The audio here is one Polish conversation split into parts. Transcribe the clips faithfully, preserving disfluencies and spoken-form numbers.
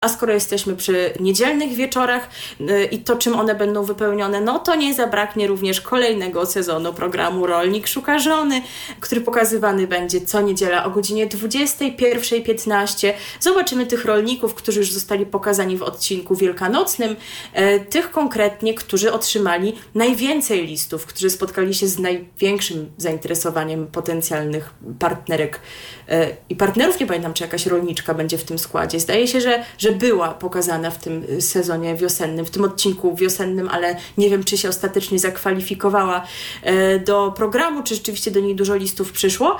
A skoro jesteśmy przy niedzielnych wieczorach yy, i to, czym one będą wypełnione, no to nie zabraknie również kolejnego sezonu programu Rolnik Szuka Żony, który pokazywany będzie co niedziela o godzinie dwudziestej pierwszej piętnaście. Zobaczymy tych rolników, którzy już zostali pokazani w odcinku wielkanocnym, yy, tych konkretnie, którzy otrzymali najwięcej listów, którzy spotkali się z największym zainteresowaniem potencjalnych partnerek yy, i partnerów. Nie pamiętam, czy jakaś rolniczka będzie w tym składzie. Zdaje się, że, że była pokazana w tym sezonie wiosennym, w tym odcinku wiosennym, ale nie wiem, czy się ostatecznie zakwalifikowała e, do programu, czy rzeczywiście do niej dużo listów przyszło.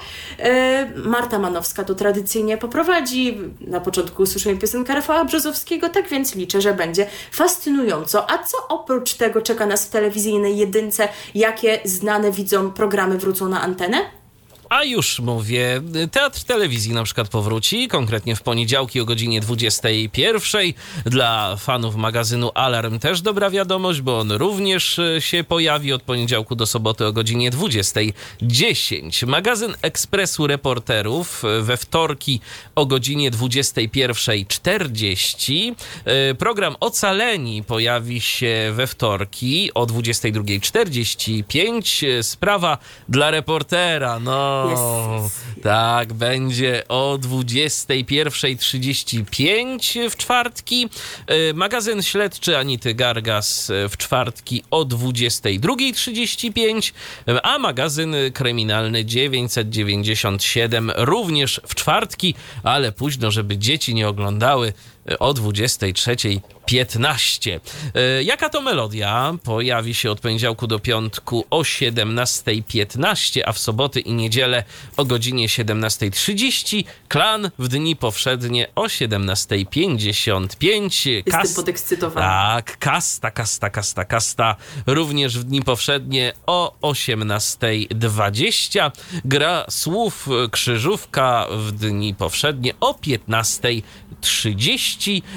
E, Marta Manowska to tradycyjnie poprowadzi. Na początku usłyszymy piosenkę Rafała Brzozowskiego, tak więc liczę, że będzie fascynująco. A co oprócz tego czeka nas w telewizyjnej jedynce? Jakie znane widzom programy wrócą na antenę? A już mówię, Teatr Telewizji na przykład powróci, konkretnie w poniedziałki o godzinie dwudziestej pierwszej. Dla fanów magazynu Alarm też dobra wiadomość, bo on również się pojawi od poniedziałku do soboty o godzinie dwudziestej dziesięć. Magazyn Ekspresu Reporterów we wtorki o godzinie dwudziestej pierwszej czterdzieści. Program Ocaleni pojawi się we wtorki o dwudziestej drugiej czterdzieści pięć. Sprawa dla reportera, no... Yes, yes. Tak, będzie o dwudziestej pierwszej trzydzieści pięć w czwartki. Magazyn śledczy Anity Gargas w czwartki o dwudziestej drugiej trzydzieści pięć, a magazyn kryminalny dziewięćset dziewięćdziesiąt siedem również w czwartki, ale późno, żeby dzieci nie oglądały, o dwudziestej trzeciej piętnaście. Jaka to melodia? Pojawi się od poniedziałku do piątku o siedemnastej piętnaście, a w soboty i niedzielę o godzinie siedemnastej trzydzieści. Klan w dni powszednie o siedemnastej pięćdziesiąt pięć. Jestem podekscytowana. Tak, kasta, kasta, kasta, kasta. Również w dni powszednie o osiemnastej dwadzieścia. Gra słów Krzyżówka w dni powszednie o piętnastej trzydzieści.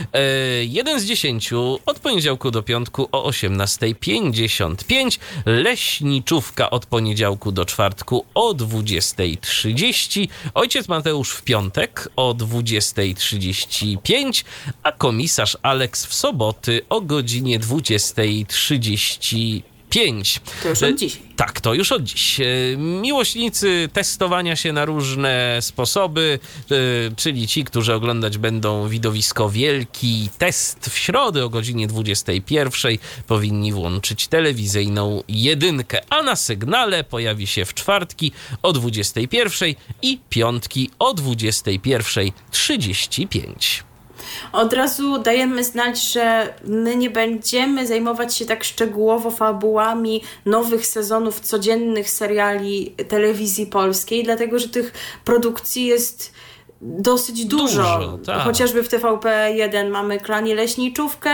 Jeden z dziesięciu od poniedziałku do piątku o osiemnastej pięćdziesiąt pięć. Leśniczówka od poniedziałku do czwartku o dwudziestej trzydzieści. Ojciec Mateusz w piątek o dwudziestej trzydzieści pięć, a komisarz Aleks w soboty o godzinie dwudziestej trzydzieści pięć. To już od dziś. Tak, to już od dziś. Miłośnicy testowania się na różne sposoby, czyli ci, którzy oglądać będą widowisko Wielki Test w środę o godzinie dwudziestej pierwszej, powinni włączyć telewizyjną jedynkę, a na sygnale pojawi się w czwartki o dwudziestej pierwszej i piątki o dwudziestej pierwszej trzydzieści pięć. Od razu dajemy znać, że my nie będziemy zajmować się tak szczegółowo fabułami nowych sezonów codziennych seriali telewizji polskiej, dlatego że tych produkcji jest dosyć dużo. dużo tak. Chociażby w T V P jeden mamy Klan i Leśniczówkę,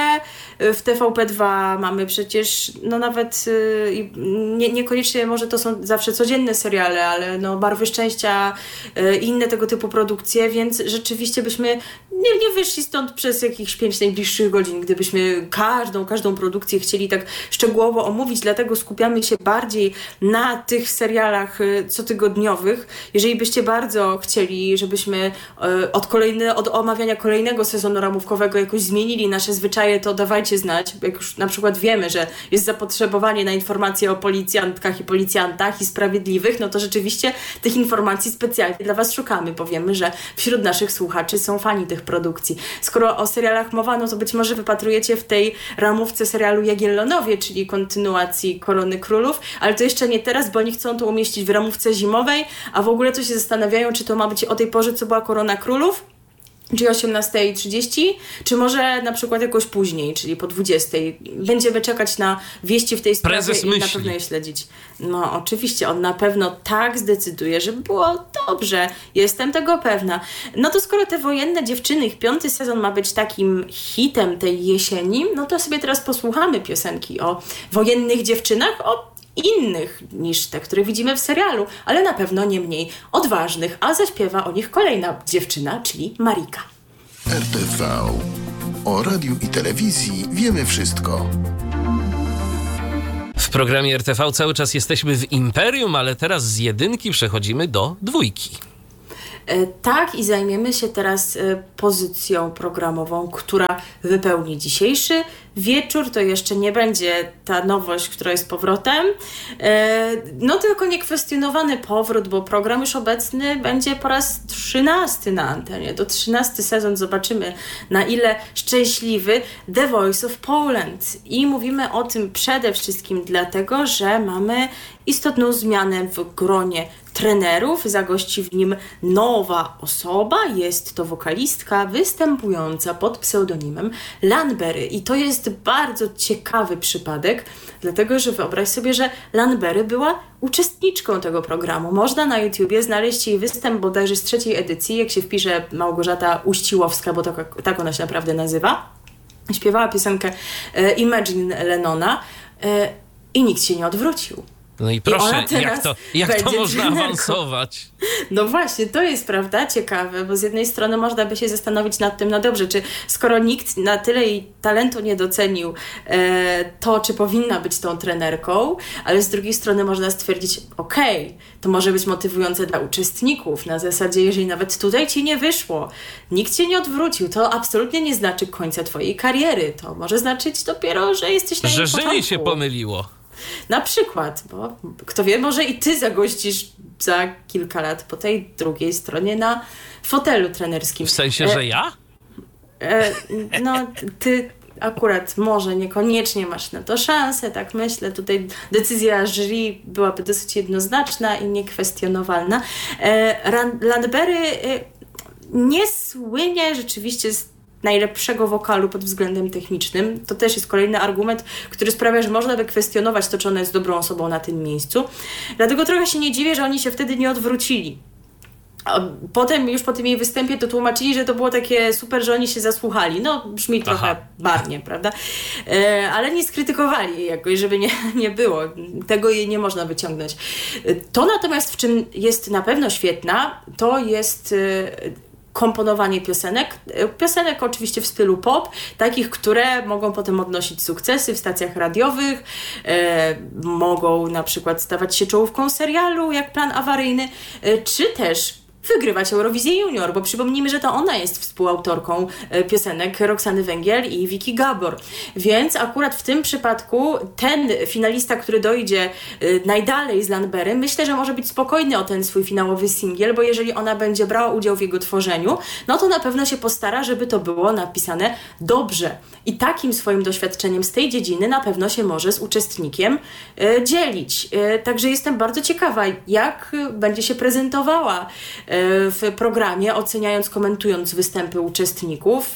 w T V P dwa mamy przecież, no nawet nie, niekoniecznie może to są zawsze codzienne seriale, ale no Barwy Szczęścia i inne tego typu produkcje, więc rzeczywiście byśmy nie, nie wyszli stąd przez jakichś pięć najbliższych godzin, gdybyśmy każdą, każdą produkcję chcieli tak szczegółowo omówić, dlatego skupiamy się bardziej na tych serialach cotygodniowych. Jeżeli byście bardzo chcieli, żebyśmy od, kolejne, od omawiania kolejnego sezonu ramówkowego jakoś zmienili nasze zwyczaje, to dawajcie znać. Jak już na przykład wiemy, że jest zapotrzebowanie na informacje o policjantkach i policjantach i sprawiedliwych, no to rzeczywiście tych informacji specjalnie dla Was szukamy. Powiemy, że wśród naszych słuchaczy są fani tych produkcji. Skoro o serialach mowa, no to być może wypatrujecie w tej ramówce serialu Jagiellonowie, czyli kontynuacji Korony Królów, ale to jeszcze nie teraz, bo oni chcą to umieścić w ramówce zimowej, a w ogóle to się zastanawiają, czy to ma być o tej porze, co była Korona Królów, czyli osiemnastej trzydzieści, czy może na przykład jakoś później, czyli po dwudziestej. Będziemy czekać na wieści w tej sprawie. Prezes i myśli. Na pewno je śledzić. No oczywiście, on na pewno tak zdecyduje, żeby było dobrze. Jestem tego pewna. No to skoro te Wojenne Dziewczyny, ich piąty sezon ma być takim hitem tej jesieni, no to sobie teraz posłuchamy piosenki o wojennych dziewczynach, o innych niż te, które widzimy w serialu, ale na pewno nie mniej odważnych, a zaśpiewa o nich kolejna dziewczyna, czyli Marika. R T V. O radiu i telewizji wiemy wszystko. W programie R T V cały czas jesteśmy w Imperium, ale teraz z jedynki przechodzimy do dwójki. Tak, i zajmiemy się teraz pozycją programową, która wypełni dzisiejszy wieczór. To jeszcze nie będzie ta nowość, która jest powrotem. No tylko niekwestionowany powrót, bo program już obecny będzie po raz trzynasty na antenie. To trzynasty sezon, zobaczymy na ile szczęśliwy, The Voice of Poland. I mówimy o tym przede wszystkim dlatego, że mamy istotną zmianę w gronie trenerów. Zagości w nim nowa osoba. Jest to wokalistka występująca pod pseudonimem Lanberry. I to jest bardzo ciekawy przypadek, dlatego że wyobraź sobie, że Lanberry była uczestniczką tego programu. Można na YouTubie znaleźć jej występ bodajże z trzeciej edycji, jak się wpisze Małgorzata Uściłowska, bo to, tak ona się naprawdę nazywa. Śpiewała piosenkę Imagine Lennona i nikt się nie odwrócił. No i proszę, I jak to, jak to można trenerką. awansować? No właśnie, to jest, prawda, ciekawe, bo z jednej strony można by się zastanowić nad tym, no dobrze, czy skoro nikt na tyle jej talentu nie docenił, e, to czy powinna być tą trenerką, ale z drugiej strony można stwierdzić, okej, okay, to może być motywujące dla uczestników, na zasadzie, jeżeli nawet tutaj ci nie wyszło, nikt cię nie odwrócił, to absolutnie nie znaczy końca twojej kariery, to może znaczyć dopiero, że jesteś na jej Że początku. żyli się pomyliło. Na przykład, bo kto wie, może i ty zagościsz za kilka lat po tej drugiej stronie na fotelu trenerskim. W sensie, że ja? E, no, ty akurat może niekoniecznie masz na to szansę, tak myślę. Tutaj decyzja jury byłaby dosyć jednoznaczna i niekwestionowalna. E, Lanberry e, nie słynie rzeczywiście z najlepszego wokalu pod względem technicznym. To też jest kolejny argument, który sprawia, że można by kwestionować to, czy ona jest dobrą osobą na tym miejscu. Dlatego trochę się nie dziwię, że oni się wtedy nie odwrócili. A potem, już po tym jej występie, to tłumaczyli, że to było takie super, że oni się zasłuchali. No, brzmi trochę Aha. barnie, prawda? E, ale nie skrytykowali jej jakoś, żeby nie, nie było. Tego jej nie można wyciągnąć. To natomiast, w czym jest na pewno świetna, to jest E, komponowanie piosenek, piosenek oczywiście w stylu pop, takich, które mogą potem odnosić sukcesy w stacjach radiowych, e, mogą na przykład stawać się czołówką serialu, jak Plan awaryjny, e, czy też wygrywać Eurowizję Junior, bo przypomnijmy, że to ona jest współautorką piosenek Roxany Węgiel i Wiki Gabor. Więc akurat w tym przypadku ten finalista, który dojdzie najdalej z Lanberry, myślę, że może być spokojny o ten swój finałowy singiel, bo jeżeli ona będzie brała udział w jego tworzeniu, no to na pewno się postara, żeby to było napisane dobrze. I takim swoim doświadczeniem z tej dziedziny na pewno się może z uczestnikiem e, dzielić. E, także jestem bardzo ciekawa, jak będzie się prezentowała w programie, oceniając, komentując występy uczestników,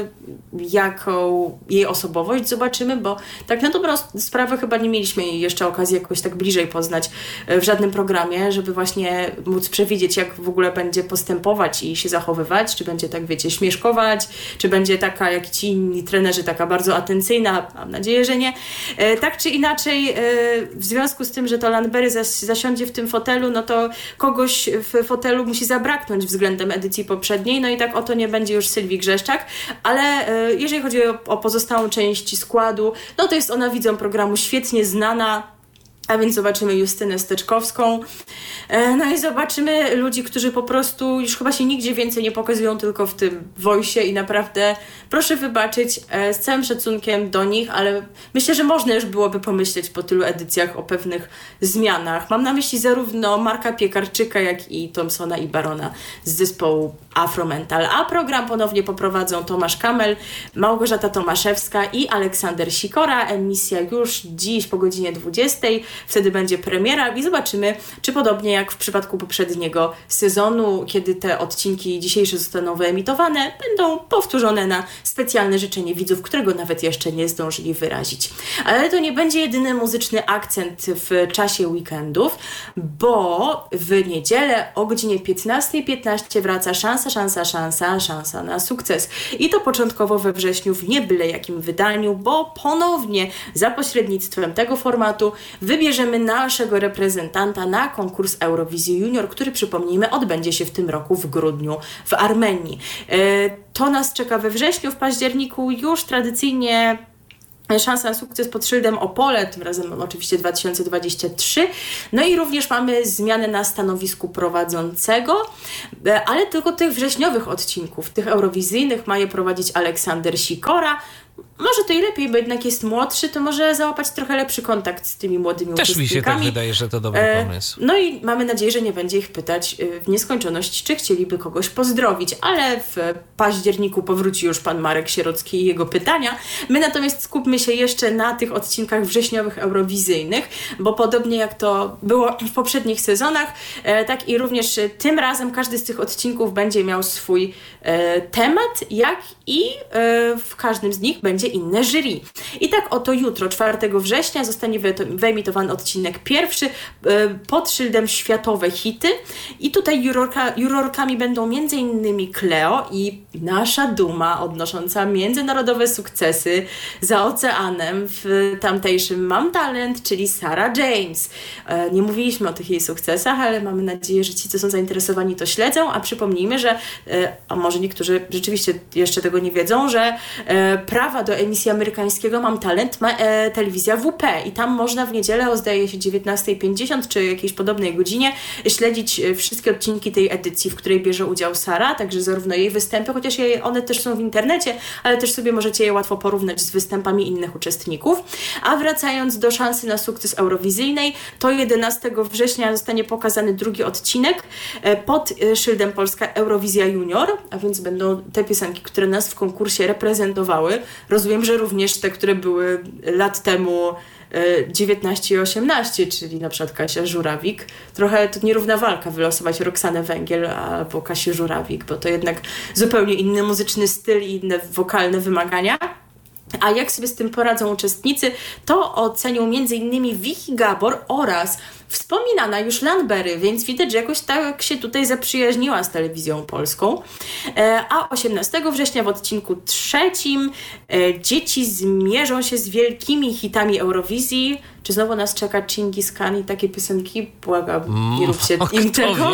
jaką jej osobowość zobaczymy, bo tak na dobrą sprawę chyba nie mieliśmy jeszcze okazji jakoś tak bliżej poznać w żadnym programie, żeby właśnie móc przewidzieć, jak w ogóle będzie postępować i się zachowywać, czy będzie tak, wiecie, śmieszkować, czy będzie taka jak ci inni trenerzy, taka bardzo atencyjna, mam nadzieję, że nie. Tak czy inaczej, w związku z tym, że to Lanberry zas- zasiądzie w tym fotelu, no to kogoś w fotelu musi zabraknąć względem edycji poprzedniej, no i tak oto nie będzie już Sylwii Grzeszczak, ale e, jeżeli chodzi o, o pozostałą część składu, no to jest ona widzą programu świetnie znana, a więc zobaczymy Justynę Steczkowską, e, no i zobaczymy ludzi, którzy po prostu już chyba się nigdzie więcej nie pokazują, tylko w tym Voice'ie i naprawdę proszę wybaczyć, e, z całym szacunkiem do nich, ale myślę, że można już byłoby pomyśleć po tylu edycjach o pewnych zmianach. Mam na myśli zarówno Marka Piekarczyka, jak i Thompsona i Barona z zespołu Afromental, a program ponownie poprowadzą Tomasz Kamel, Małgorzata Tomaszewska i Aleksander Sikora. Emisja już dziś po godzinie dwudziestej. Wtedy będzie premiera i zobaczymy, czy podobnie jak w przypadku poprzedniego sezonu, kiedy te odcinki dzisiejsze zostaną wyemitowane, będą powtórzone na specjalne życzenie widzów, którego nawet jeszcze nie zdążyli wyrazić. Ale to nie będzie jedyny muzyczny akcent w czasie weekendów, bo w niedzielę o godzinie piętnasta piętnaście wraca Szansa, szansa, szansa, szansa na sukces. I to początkowo we wrześniu w nie byle jakim wydaniu, bo ponownie za pośrednictwem tego formatu wybierzemy naszego reprezentanta na konkurs Eurowizji Junior, który, przypomnijmy, odbędzie się w tym roku w grudniu w Armenii. To nas czeka we wrześniu, w październiku już tradycyjnie Szansa na sukces pod szyldem Opole, tym razem oczywiście dwa tysiące dwudziesty trzeci. No i również mamy zmianę na stanowisku prowadzącego, ale tylko tych wrześniowych odcinków, tych eurowizyjnych ma je prowadzić Aleksander Sikora. Może to i lepiej, bo jednak jest młodszy, to może załapać trochę lepszy kontakt z tymi młodymi Też uczestnikami. mi się tak wydaje, że to dobry pomysł. No i mamy nadzieję, że nie będzie ich pytać w nieskończoność, czy chcieliby kogoś pozdrowić, ale w październiku powróci już pan Marek Sierocki i jego pytania. My natomiast skupmy się jeszcze na tych odcinkach wrześniowych eurowizyjnych, bo podobnie jak to było w poprzednich sezonach, tak i również tym razem każdy z tych odcinków będzie miał swój temat, jak i w każdym z nich będzie inne jury. I tak oto jutro, czwartego września, zostanie wyemitowany odcinek pierwszy pod szyldem Światowe Hity. I tutaj jurorka, jurorkami będą między innymi Cleo i nasza duma odnosząca międzynarodowe sukcesy za oceanem w tamtejszym Mam Talent, czyli Sarah James. Nie mówiliśmy o tych jej sukcesach, ale mamy nadzieję, że ci, co są zainteresowani, to śledzą, a przypomnijmy, że, a może niektórzy rzeczywiście jeszcze tego nie wiedzą, że prawa do emisji amerykańskiego Mam Talent ma e, telewizja W P i tam można w niedzielę o zdaje się dziewiętnasta pięćdziesiąt czy jakiejś podobnej godzinie śledzić wszystkie odcinki tej edycji, w której bierze udział Sara, także zarówno jej występy, chociaż je, one też są w internecie, ale też sobie możecie je łatwo porównać z występami innych uczestników. A wracając do szansy na sukces eurowizyjnej, to jedenastego września zostanie pokazany drugi odcinek e, pod e, szyldem Polska Eurowizja Junior, a więc będą te piosenki, które nas w konkursie reprezentowały. Rozumiem, że również te, które były lat temu dziewiętnaście i osiemnaście, czyli na przykład Kasia Żurawik. Trochę to nierówna walka wylosować Roxanę Węgiel albo Kasię Żurawik, bo to jednak zupełnie inny muzyczny styl i inne wokalne wymagania. A jak sobie z tym poradzą uczestnicy, to ocenią między innymi Vicky Gabor oraz wspominana już Lanbery, więc widać, że jakoś tak się tutaj zaprzyjaźniła z telewizją polską. A osiemnastego września w odcinku trzecim dzieci zmierzą się z wielkimi hitami Eurowizji. Czy znowu nas czeka Chingis Khan i takie piosenki? Błagam, nie róbcie im tego.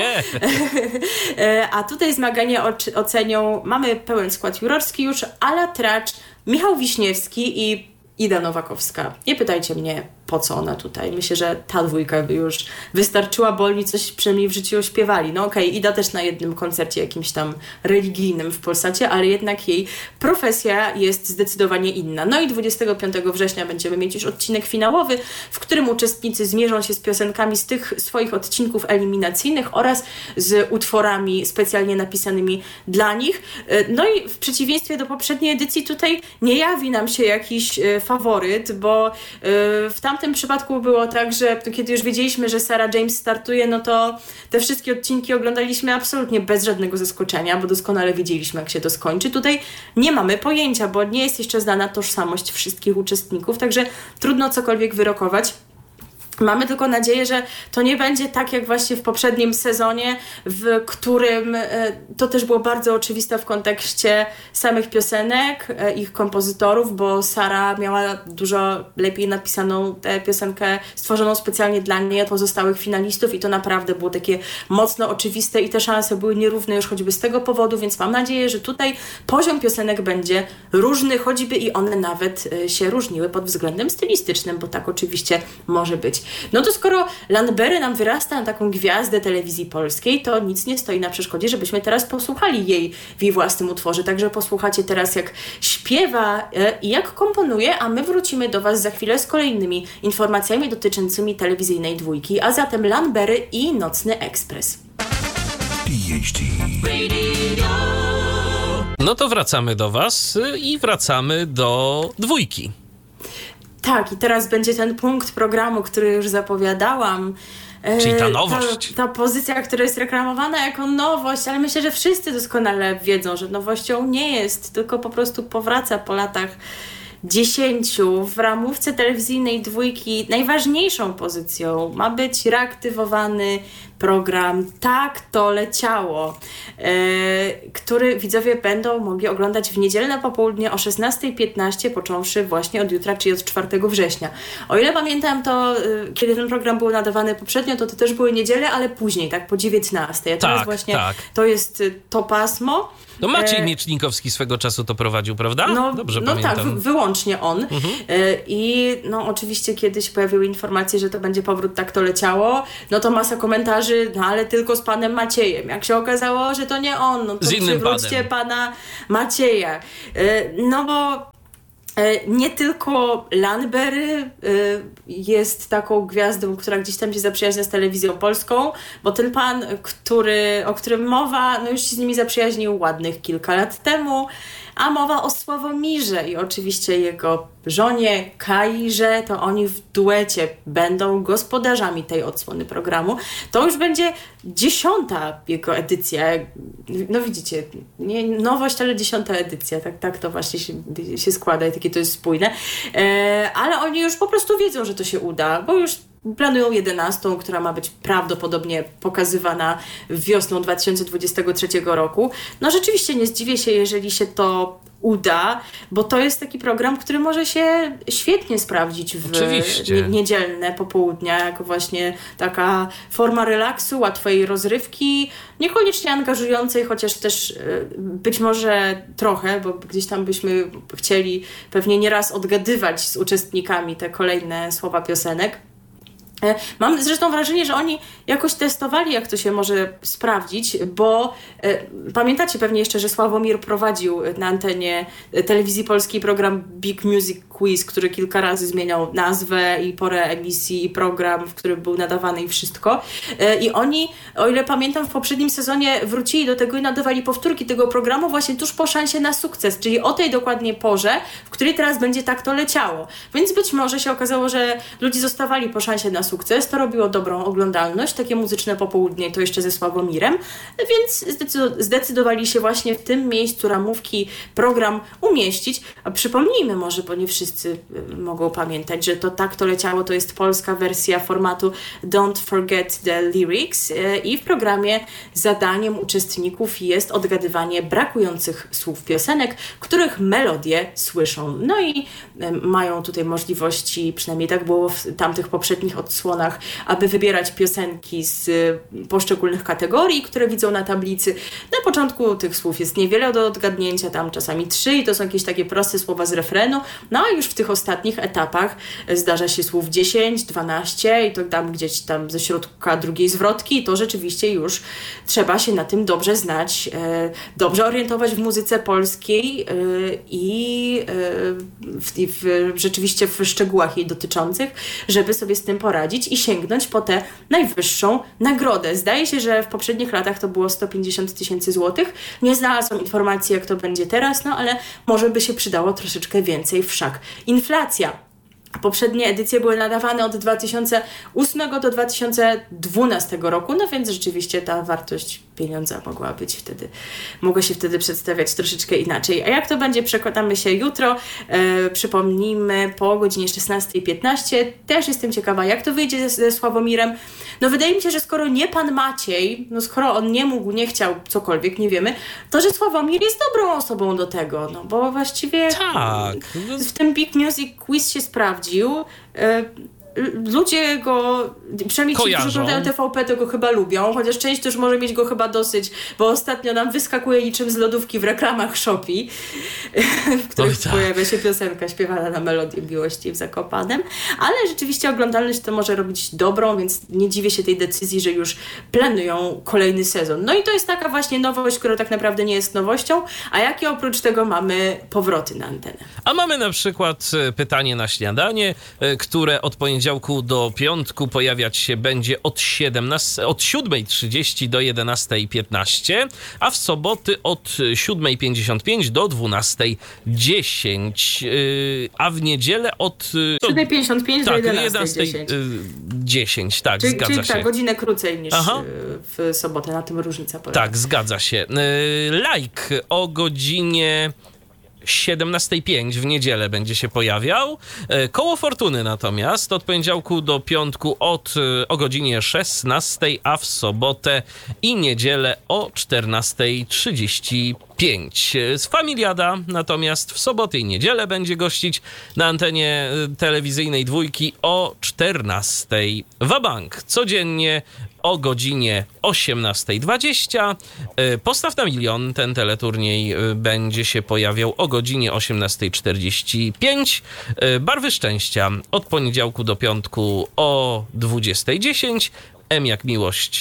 A tutaj zmaganie ocenią, mamy pełen skład jurorski już, Ala Tracz, Michał Wiśniewski i Ida Nowakowska. Nie pytajcie mnie, po co ona tutaj. Myślę, że ta dwójka by już wystarczyła, bo oni coś przynajmniej w życiu śpiewali. No okej, okay, Ida też na jednym koncercie jakimś tam religijnym w Polsacie, ale jednak jej profesja jest zdecydowanie inna. No i dwudziestego piątego września będziemy mieć już odcinek finałowy, w którym uczestnicy zmierzą się z piosenkami z tych swoich odcinków eliminacyjnych oraz z utworami specjalnie napisanymi dla nich. No i w przeciwieństwie do poprzedniej edycji tutaj nie jawi nam się jakiś faworyt, bo w tam W tym przypadku było tak, że kiedy już wiedzieliśmy, że Sarah James startuje, no to te wszystkie odcinki oglądaliśmy absolutnie bez żadnego zaskoczenia, bo doskonale wiedzieliśmy, jak się to skończy. Tutaj nie mamy pojęcia, bo nie jest jeszcze znana tożsamość wszystkich uczestników, także trudno cokolwiek wyrokować. Mamy tylko nadzieję, że to nie będzie tak jak właśnie w poprzednim sezonie, w którym e, to też było bardzo oczywiste w kontekście samych piosenek, e, ich kompozytorów, bo Sara miała dużo lepiej napisaną tę piosenkę, stworzoną specjalnie dla niej od pozostałych finalistów i to naprawdę było takie mocno oczywiste i te szanse były nierówne już choćby z tego powodu, więc mam nadzieję, że tutaj poziom piosenek będzie różny, choćby i one nawet e, się różniły pod względem stylistycznym, bo tak oczywiście może być. No to skoro Lanbery nam wyrasta na taką gwiazdę telewizji polskiej, to nic nie stoi na przeszkodzie, żebyśmy teraz posłuchali jej w jej własnym utworze. Także posłuchacie teraz, jak śpiewa i jak komponuje, a my wrócimy do Was za chwilę z kolejnymi informacjami dotyczącymi telewizyjnej dwójki, a zatem Lanbery i Nocny Ekspres. No to wracamy do Was i wracamy do dwójki. Tak, i teraz będzie ten punkt programu, który już zapowiadałam. Czyli ta nowość. Ta, ta pozycja, która jest reklamowana jako nowość, ale myślę, że wszyscy doskonale wiedzą, że nowością nie jest, tylko po prostu powraca po latach dziesięciu. W ramówce telewizyjnej dwójki najważniejszą pozycją ma być reaktywowany program Tak to leciało, e, który widzowie będą mogli oglądać w niedzielne popołudnie o szesnasta piętnaście, począwszy właśnie od jutra, czyli od czwartego września. O ile pamiętam, to y, kiedy ten program był nadawany poprzednio, to to też były niedziele, ale później, tak po dziewiętnastej. A teraz Tak, właśnie tak. to jest y, to pasmo. No Maciej E, Miecznikowski swego czasu to prowadził, prawda? No, Dobrze no pamiętam. tak, wy, wyłącznie on. Mhm. Y, I no oczywiście kiedyś pojawiły informacje, że to będzie powrót Tak to leciało, no to masa komentarzy, no ale tylko z panem Maciejem. Jak się okazało, że to nie on, no to Z innym przywróćcie panem. pana Macieja. Y, no bo nie tylko Lanberry jest taką gwiazdą, która gdzieś tam się zaprzyjaźnia z telewizją polską, bo ten pan, który, o którym mowa, no już się z nimi zaprzyjaźnił ładnych kilka lat temu, a mowa o Sławomirze i oczywiście jego żonie Kairze, to oni w duecie będą gospodarzami tej odsłony programu. To już będzie dziesiąta jego edycja. No widzicie, nie nowość, ale dziesiąta edycja. Tak, tak to właśnie się, się składa i takie to jest spójne. E, ale oni już po prostu wiedzą, że to się uda, bo już planują jedenastą, która ma być prawdopodobnie pokazywana wiosną dwa tysiące dwudziestego trzeciego roku. No rzeczywiście nie zdziwię się, jeżeli się to uda, bo to jest taki program, który może się świetnie sprawdzić w nie- niedzielne popołudnia, jako właśnie taka forma relaksu, łatwej rozrywki, niekoniecznie angażującej, chociaż też y, być może trochę, bo gdzieś tam byśmy chcieli pewnie nieraz odgadywać z uczestnikami te kolejne słowa piosenek. Mam zresztą wrażenie, że oni jakoś testowali, jak to się może sprawdzić, bo e, pamiętacie pewnie jeszcze, że Sławomir prowadził na antenie telewizji polskiej program Big Music Quiz, który kilka razy zmieniał nazwę i porę emisji i program, w którym był nadawany i wszystko. E, I oni, o ile pamiętam, w poprzednim sezonie wrócili do tego i nadawali powtórki tego programu właśnie tuż po szansie na sukces, czyli o tej dokładnie porze, w której teraz będzie Tak to leciało. Więc być może się okazało, że ludzie zostawali po szansie na sukces, to robiło dobrą oglądalność, takie muzyczne popołudnie, to jeszcze ze Sławomirem, więc zdecydowali się właśnie w tym miejscu ramówki program umieścić. A przypomnijmy może, bo nie wszyscy mogą pamiętać, że to Tak to leciało, to jest polska wersja formatu Don't Forget the Lyrics i w programie zadaniem uczestników jest odgadywanie brakujących słów piosenek, których melodie słyszą. No i mają tutaj możliwości, przynajmniej tak było w tamtych poprzednich odsłonach, aby wybierać piosenki z poszczególnych kategorii, które widzą na tablicy. Na początku tych słów jest niewiele do odgadnięcia, tam czasami trzy i to są jakieś takie proste słowa z refrenu, no a już w tych ostatnich etapach zdarza się słów dziesięć, dwanaście i to tam gdzieś tam ze środka drugiej zwrotki i to rzeczywiście już trzeba się na tym dobrze znać, dobrze orientować w muzyce polskiej i w, w, rzeczywiście w szczegółach jej dotyczących, żeby sobie z tym poradzić i sięgnąć po tę najwyższą nagrodę. Zdaje się, że w poprzednich latach to było sto pięćdziesiąt tysięcy złotych. Nie znalazłam informacji, jak to będzie teraz, no ale może by się przydało troszeczkę więcej, wszak inflacja. Poprzednie edycje były nadawane od dwa tysiące ósmego do dwa tysiące dwunastego roku, no więc rzeczywiście ta wartość pieniądza mogła być wtedy, mogła się wtedy przedstawiać troszeczkę inaczej. A jak to będzie, przekonamy się jutro. E, przypomnijmy, po godzinie szesnasta piętnaście. Też jestem ciekawa, jak to wyjdzie ze, ze Sławomirem. No wydaje mi się, że skoro nie pan Maciej, no skoro on nie mógł, nie chciał, cokolwiek, nie wiemy, to że Sławomir jest dobrą osobą do tego, no bo właściwie tak. w tym Big Music Quiz się sprawdził. E, ludzie go, przynajmniej ci, którzy oglądają T V P, to go chyba lubią, chociaż część też może mieć go chyba dosyć, bo ostatnio nam wyskakuje niczym z lodówki w reklamach Shopee, w których tak. pojawia się piosenka śpiewana na melodię Miłości w Zakopanem, ale rzeczywiście oglądalność to może robić dobrą, więc nie dziwię się tej decyzji, że już planują kolejny sezon. No i to jest taka właśnie nowość, która tak naprawdę nie jest nowością, a jakie oprócz tego mamy powroty na antenę? A mamy na przykład pytanie na śniadanie, które od poniedziałku do piątku pojawiać się będzie od, siedemnastej, od siódma trzydzieści do jedenasta piętnaście, a w soboty od siódma pięćdziesiąt pięć do dwunasta dziesięć, yy, a w niedzielę od siódma pięćdziesiąt pięć tak, do jedenasta dziesięć. Tak, czyli, zgadza czyli się. tak, godzinę krócej niż Aha. w sobotę, na tym różnica polega. Tak, zgadza się. Like o godzinie siedemnasta pięć w niedzielę będzie się pojawiał. Koło Fortuny natomiast od poniedziałku do piątku od o godzinie szesnastej, a w sobotę i niedzielę o czternasta trzydzieści pięć. Z Familiada natomiast w sobotę i niedzielę będzie gościć na antenie telewizyjnej Dwójki o czternastej. Wabank codziennie o godzinie osiemnasta dwadzieścia. Postaw na milion, ten teleturniej będzie się pojawiał o godzinie osiemnasta czterdzieści pięć. Barwy szczęścia od poniedziałku do piątku o dwudziesta dziesięć. M jak miłość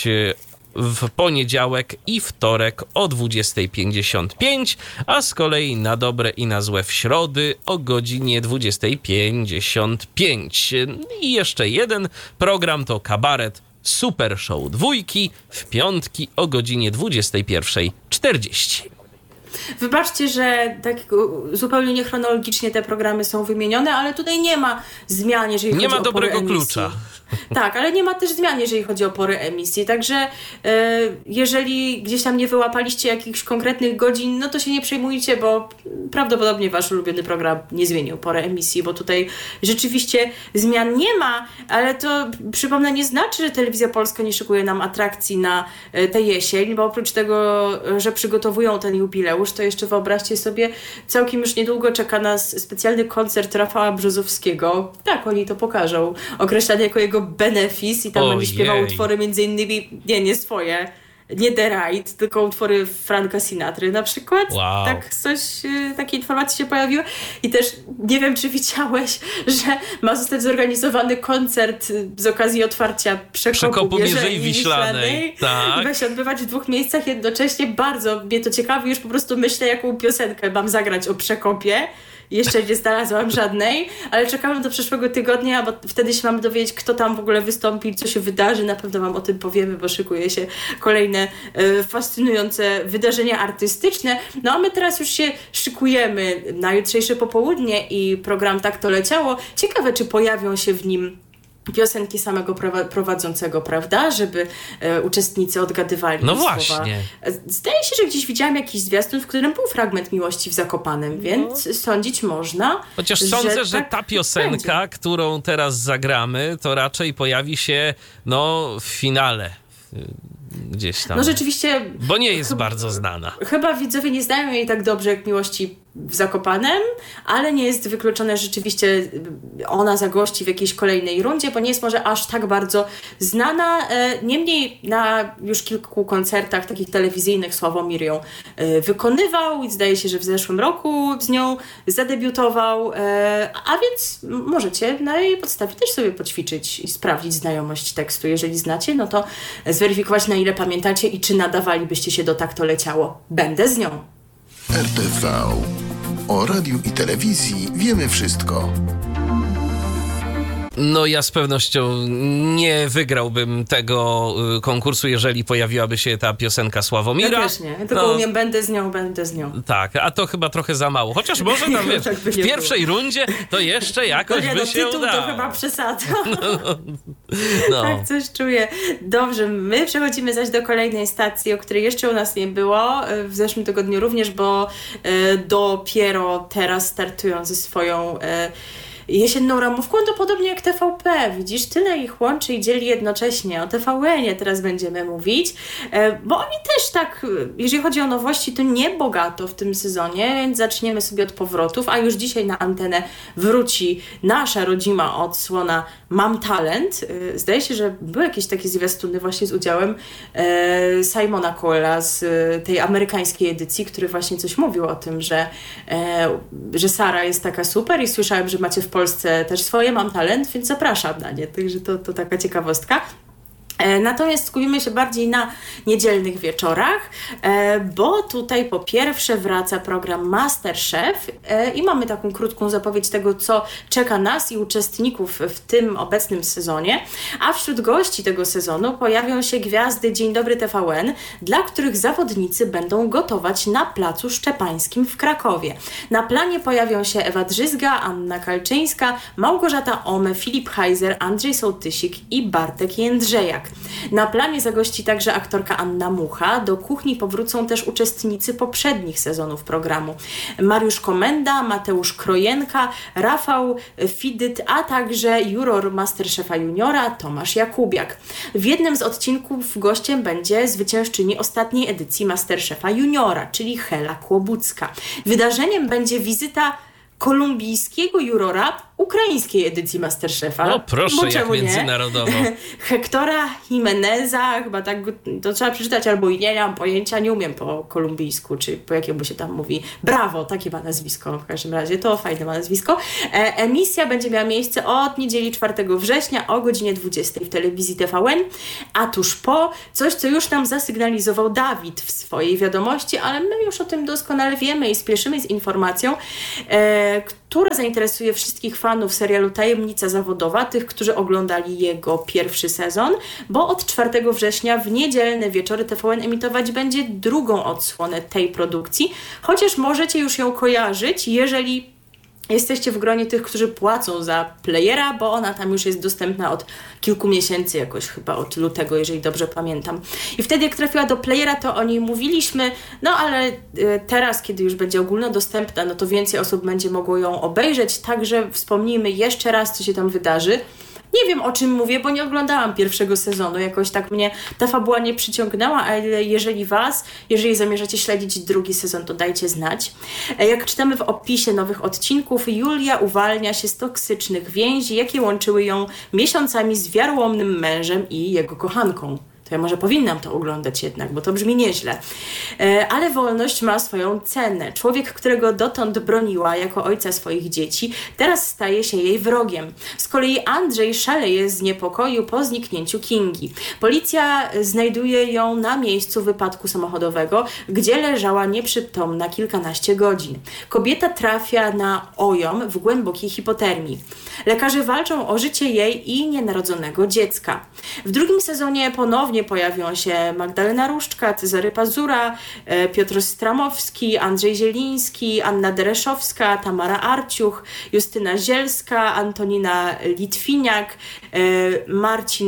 w poniedziałek i wtorek o dwudziesta pięćdziesiąt pięć, a z kolei na dobre i na złe w środy o godzinie dwudziesta pięćdziesiąt pięć. I jeszcze jeden program to kabaret Super Show Dwójki w piątki o godzinie dwudziesta pierwsza czterdzieści. Wybaczcie, że tak zupełnie niechronologicznie te programy są wymienione, ale tutaj nie ma zmian, jeżeli nie chodzi ma o pory dobrego emisji. klucza. Tak, ale nie ma też zmian, jeżeli chodzi o pory emisji. Także e, jeżeli gdzieś tam nie wyłapaliście jakichś konkretnych godzin, no to się nie przejmujcie, bo prawdopodobnie wasz ulubiony program nie zmienił pory emisji, bo tutaj rzeczywiście zmian nie ma, ale to przypomnę, nie znaczy, że Telewizja Polska nie szykuje nam atrakcji na e, tę jesień, bo oprócz tego, że przygotowują ten jubileusz, to jeszcze wyobraźcie sobie, całkiem już niedługo czeka nas specjalny koncert Rafała Brzozowskiego. Tak, oni to pokażą. Określany jako jego benefis i tam Ojej. będzie śpiewał utwory między innymi, nie, nie swoje, nie The Right, tylko utwory Franka Sinatry na przykład. Wow. Tak coś, takie informacje się pojawiły. I też nie wiem, czy widziałeś, że ma zostać zorganizowany koncert z okazji otwarcia przekopu, Przekopu Mierzei Mierzei Wiślanej. Tak. I ma się odbywać w dwóch miejscach jednocześnie. Bardzo mnie to ciekawi, już po prostu myślę, jaką piosenkę mam zagrać o przekopie. Jeszcze nie znalazłam żadnej, ale czekałam do przyszłego tygodnia, bo wtedy się mamy dowiedzieć, kto tam w ogóle wystąpi, co się wydarzy. Na pewno wam o tym powiemy, bo szykuje się kolejne e, fascynujące wydarzenia artystyczne. No a my teraz już się szykujemy na jutrzejsze popołudnie i program Tak to leciało. Ciekawe, czy pojawią się w nim piosenki samego prowadzącego, prawda? Żeby e, uczestnicy odgadywali no słowa. Właśnie. Zdaje się, że gdzieś widziałam jakiś zwiastun, w którym był fragment Miłości w Zakopanem, więc no. sądzić można. Chociaż sądzę, że, że tak ta piosenka, będzie. którą teraz zagramy, to raczej pojawi się no w finale. Gdzieś tam. No rzeczywiście. Bo nie jest chyba, bardzo znana. Chyba widzowie nie znają jej tak dobrze jak Miłości w Zakopanem, ale nie jest wykluczone, że rzeczywiście ona zagości w jakiejś kolejnej rundzie, bo nie jest może aż tak bardzo znana. Niemniej na już kilku koncertach takich telewizyjnych Sławomir ją wykonywał i zdaje się, że w zeszłym roku z nią zadebiutował, a więc możecie na jej podstawie też sobie poćwiczyć i sprawdzić znajomość tekstu. Jeżeli znacie, no to zweryfikować, na ile pamiętacie i czy nadawalibyście się do Tak to leciało. Będę z nią. R T V. O radiu i telewizji wiemy wszystko. No ja z pewnością nie wygrałbym tego konkursu, jeżeli pojawiłaby się ta piosenka Sławomira. Ja też nie, tylko no, umiem będę z nią, będę z nią. Tak, a to chyba trochę za mało. Chociaż może tam, wiesz, tak w pierwszej było. rundzie to jeszcze jakoś no nie, by no, się udało. To chyba przesada. No, no. Tak coś czuję. Dobrze, my przechodzimy zaś do kolejnej stacji, o której jeszcze u nas nie było. W zeszłym tygodniu również, bo e, dopiero teraz startują ze swoją e, jesienną ramówką, to podobnie jak T V P. Widzisz, tyle ich łączy i dzieli jednocześnie. O T V N-ie teraz będziemy mówić, bo oni też tak, jeżeli chodzi o nowości, to nie bogato w tym sezonie, więc zaczniemy sobie od powrotów, a już dzisiaj na antenę wróci nasza rodzima odsłona Mam Talent. Zdaje się, że były jakieś takie zwiastuny właśnie z udziałem e, Simona Cowella z tej amerykańskiej edycji, który właśnie coś mówił o tym, że, e, że Sara jest taka super i słyszałem, że macie w Polsce też swoje Mam Talent, więc zapraszam na nie. Także to, to taka ciekawostka. Natomiast skupimy się bardziej na niedzielnych wieczorach, bo tutaj po pierwsze wraca program MasterChef i mamy taką krótką zapowiedź tego, co czeka nas i uczestników w tym obecnym sezonie, a wśród gości tego sezonu pojawią się gwiazdy Dzień Dobry T V N, dla których zawodnicy będą gotować na Placu Szczepańskim w Krakowie. Na planie pojawią się Ewa Drzyzga, Anna Kalczyńska, Małgorzata Ome, Filip Heiser, Andrzej Sołtysik i Bartek Jędrzejak. Jakubiak. Na planie zagości także aktorka Anna Mucha. Do kuchni powrócą też uczestnicy poprzednich sezonów programu. Mariusz Komenda, Mateusz Krojenka, Rafał Fidyt, a także juror Masterchefa Juniora Tomasz Jakubiak. W jednym z odcinków gościem będzie zwyciężczyni ostatniej edycji Masterchefa Juniora, czyli Hela Kłobucka. Wydarzeniem będzie wizyta kolumbijskiego jurora ukraińskiej edycji Masterchefa. O proszę, jak międzynarodowo. Hektora Jimeneza, chyba tak to trzeba przeczytać, albo i nie mam pojęcia, nie umiem po kolumbijsku, czy po jakiemu się tam mówi. Brawo, takie ma nazwisko w każdym razie, to fajne ma nazwisko. E, emisja będzie miała miejsce od niedzieli czwartego września o godzinie dwudziestej w telewizji T V N, a tuż po coś, co już nam zasygnalizował Dawid w swojej wiadomości, ale my już o tym doskonale wiemy i spieszymy z informacją, e, która zainteresuje wszystkich fanów serialu Tajemnica Zawodowa, tych, którzy oglądali jego pierwszy sezon, bo od czwartego września w niedzielne wieczory T V N emitować będzie drugą odsłonę tej produkcji, chociaż możecie już ją kojarzyć, jeżeli jesteście w gronie tych, którzy płacą za playera, bo ona tam już jest dostępna od kilku miesięcy, jakoś chyba od lutego, jeżeli dobrze pamiętam. I wtedy jak trafiła do playera, to o niej mówiliśmy, no ale teraz, kiedy już będzie ogólnodostępna, no to więcej osób będzie mogło ją obejrzeć, także wspomnijmy jeszcze raz, co się tam wydarzy. Nie wiem, o czym mówię, bo nie oglądałam pierwszego sezonu. Jakoś tak mnie ta fabuła nie przyciągnęła, ale jeżeli was, jeżeli zamierzacie śledzić drugi sezon, to dajcie znać. Jak czytamy w opisie nowych odcinków, Julia uwalnia się z toksycznych więzi, jakie łączyły ją miesiącami z wiarołomnym mężem i jego kochanką. To ja może powinnam to oglądać jednak, bo to brzmi nieźle. E, ale wolność ma swoją cenę. Człowiek, którego dotąd broniła jako ojca swoich dzieci, teraz staje się jej wrogiem. Z kolei Andrzej szaleje z niepokoju po zniknięciu Kingi. Policja znajduje ją na miejscu wypadku samochodowego, gdzie leżała nieprzytomna kilkanaście godzin. Kobieta trafia na ojom w głębokiej hipotermii. Lekarze walczą o życie jej i nienarodzonego dziecka. W drugim sezonie ponownie pojawią się Magdalena Różczka, Cezary Pazura, Piotr Stramowski, Andrzej Zieliński, Anna Dereszowska, Tamara Arciuch, Justyna Zielska, Antonina Litwiniak, Marcin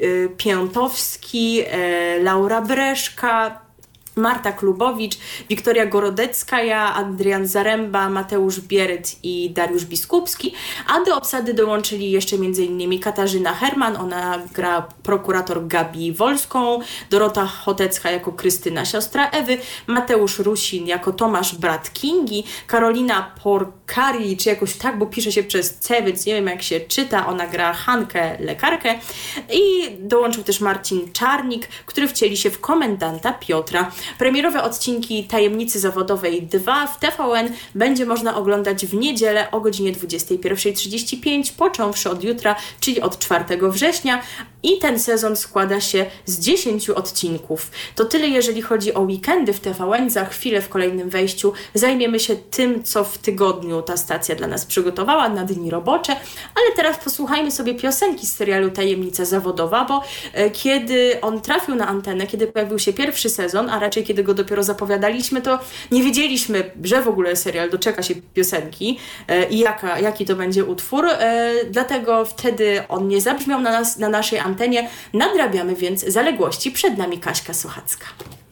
Piętowski, Laura Breszka, Marta Klubowicz, Wiktoria Gorodecka, Adrian Zaręba, Mateusz Bieryt i Dariusz Biskupski, a do obsady dołączyli jeszcze m.in. Katarzyna Herman, ona gra prokurator Gabi Wolską, Dorota Chotecka jako Krystyna, siostra Ewy, Mateusz Rusin jako Tomasz, brat Kingi, Karolina Porkari, czy jakoś tak, bo pisze się przez C, więc nie wiem jak się czyta, ona gra Hankę, lekarkę, i dołączył też Marcin Czarnik, który wcieli się w komendanta Piotra. Premierowe odcinki Tajemnicy Zawodowej dwa w T V N będzie można oglądać w niedzielę o godzinie dwudziestej pierwszej trzydzieści pięć, począwszy od jutra, czyli od czwartego września. I ten sezon składa się z dziesięciu odcinków. To tyle, jeżeli chodzi o weekendy w T V N. Za chwilę w kolejnym wejściu zajmiemy się tym, co w tygodniu ta stacja dla nas przygotowała na dni robocze. Ale teraz posłuchajmy sobie piosenki z serialu Tajemnica Zawodowa, bo e, kiedy on trafił na antenę, kiedy pojawił się pierwszy sezon, a raczej kiedy go dopiero zapowiadaliśmy, to nie wiedzieliśmy, że w ogóle serial doczeka się piosenki e, i jaka, jaki to będzie utwór. E, dlatego wtedy on nie zabrzmiał na, nas, na naszej antenie. Nadrabiamy więc zaległości. Przed nami Kaśka Sochacka.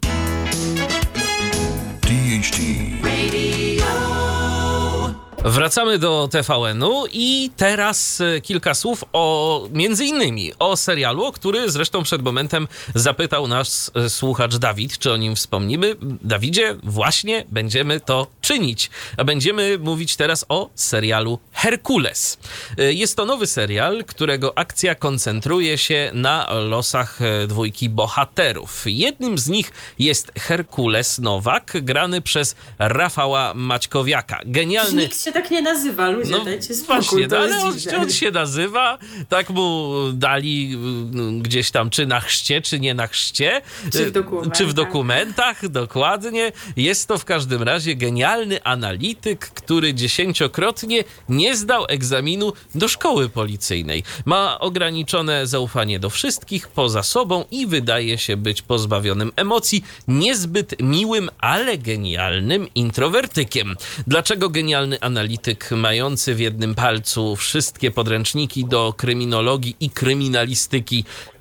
D H T Wracamy do T V N-u i teraz kilka słów o, między innymi o serialu, o który zresztą przed momentem zapytał nasz słuchacz Dawid, czy o nim wspomnimy. Dawidzie, właśnie będziemy to czynić. A będziemy mówić teraz o serialu Herkules. Jest to nowy serial, którego akcja koncentruje się na losach dwójki bohaterów. Jednym z nich jest Herkules Nowak, grany przez Rafała Maćkowiaka. Genialny... tak nie nazywa, ludzie, no, dajcie spokój. Właśnie, to no, jest ale on, dziwne. on się nazywa, tak mu dali gdzieś tam, czy na chrzcie, czy nie na chrzcie. Czy w dokumentach. Czy w dokumentach, dokładnie. Jest to w każdym razie genialny analityk, który dziesięciokrotnie nie zdał egzaminu do szkoły policyjnej. Ma ograniczone zaufanie do wszystkich poza sobą i wydaje się być pozbawionym emocji, niezbyt miłym, ale genialnym introwertykiem. Dlaczego genialny analityk mający w jednym palcu wszystkie podręczniki do kryminologii i kryminalistyki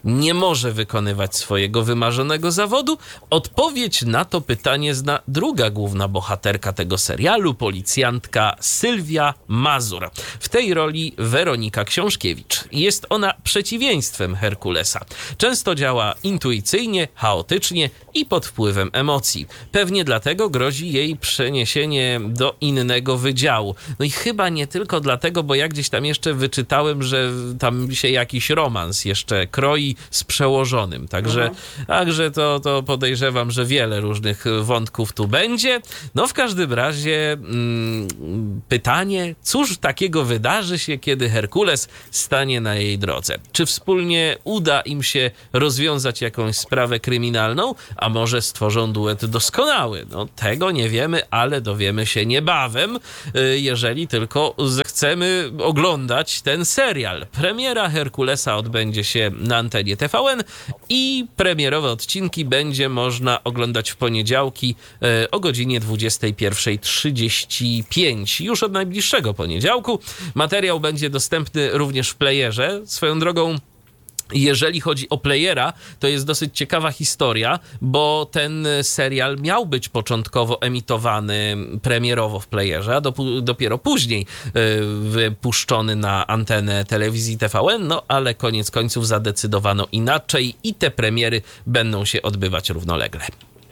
nie może wykonywać swojego wymarzonego zawodu? Odpowiedź na to pytanie zna druga główna bohaterka tego serialu, policjantka Sylwia Mazur. W tej roli Weronika Książkiewicz. Jest ona przeciwieństwem Herkulesa. Często działa intuicyjnie, chaotycznie i pod wpływem emocji. Pewnie dlatego grozi jej przeniesienie do innego wydziału. No i chyba nie tylko dlatego, bo ja gdzieś tam jeszcze wyczytałem, że tam się jakiś romans jeszcze kroi z przełożonym. Także, mhm. także to, to podejrzewam, że wiele różnych wątków tu będzie. No w każdym razie mm, pytanie, cóż takiego wydarzy się, kiedy Herkules stanie na jej drodze? Czy wspólnie uda im się rozwiązać jakąś sprawę kryminalną, a może stworzą duet doskonały? No tego nie wiemy, ale dowiemy się niebawem, jeżeli tylko zechcemy oglądać ten serial. Premiera Herkulesa odbędzie się na antenie T V N i premierowe odcinki będzie można oglądać w poniedziałki o godzinie dwudziestej pierwszej trzydzieści pięć. Już od najbliższego poniedziałku. Materiał będzie dostępny również w playerze. Swoją drogą, jeżeli chodzi o playera, to jest dosyć ciekawa historia, bo ten serial miał być początkowo emitowany premierowo w playerze, a dopu- dopiero później y, wypuszczony na antenę telewizji T V N, no ale koniec końców zadecydowano inaczej i te premiery będą się odbywać równolegle.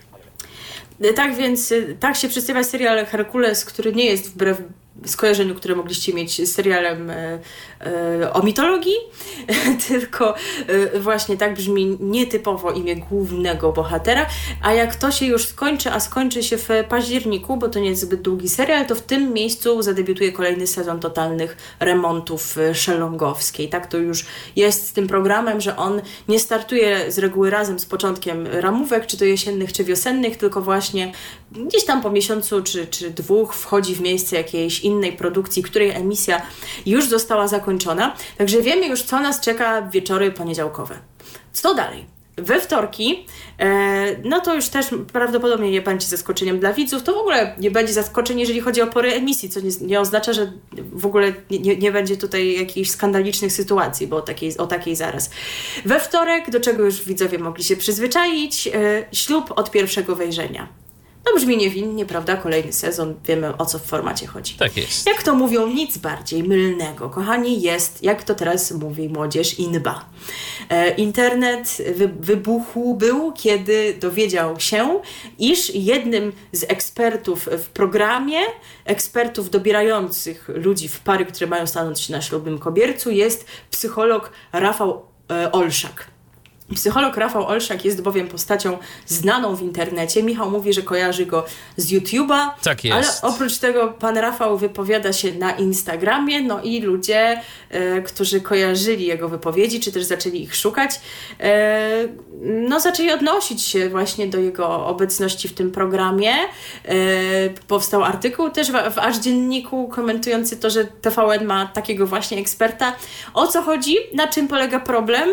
Tak więc, tak się przedstawia serial Herkules, który nie jest wbrew skojarzeniu, które mogliście mieć z serialem e, e, o mitologii, tylko e, właśnie tak brzmi nietypowo imię głównego bohatera, a jak to się już skończy, a skończy się w październiku, bo to nie jest zbyt długi serial, to w tym miejscu zadebiutuje kolejny sezon totalnych remontów Szelongowskiej. Tak to już jest z tym programem, że on nie startuje z reguły razem z początkiem ramówek, czy to jesiennych, czy wiosennych, tylko właśnie gdzieś tam po miesiącu, czy, czy dwóch wchodzi w miejsce jakiejś innej produkcji, której emisja już została zakończona. Także wiemy już, co nas czeka w wieczory poniedziałkowe. Co dalej? We wtorki, e, no to już też prawdopodobnie nie będzie zaskoczeniem dla widzów, to w ogóle nie będzie zaskoczeń, jeżeli chodzi o pory emisji, co nie, nie oznacza, że w ogóle nie, nie będzie tutaj jakichś skandalicznych sytuacji, bo o takiej, o takiej zaraz. We wtorek, do czego już widzowie mogli się przyzwyczaić, e, ślub od pierwszego wejrzenia. No brzmi niewinnie, prawda? Kolejny sezon, wiemy, o co w formacie chodzi. Tak jest. Jak to mówią, nic bardziej mylnego. Kochani, jest, jak to teraz mówi młodzież, inba. E, internet wy, wybuchł był, kiedy dowiedział się, iż jednym z ekspertów w programie, ekspertów dobierających ludzi w pary, które mają stanąć się na ślubnym kobiercu, jest psycholog Rafał e, Olszak. Psycholog Rafał Olszak jest bowiem postacią znaną w internecie. Michał mówi, że kojarzy go z YouTube'a. Tak jest. Ale oprócz tego pan Rafał wypowiada się na Instagramie, no i ludzie, e, którzy kojarzyli jego wypowiedzi, czy też zaczęli ich szukać, e, no zaczęli odnosić się właśnie do jego obecności w tym programie. E, powstał artykuł też w, w Aż Dzienniku komentujący to, że T V N ma takiego właśnie eksperta. O co chodzi? Na czym polega problem?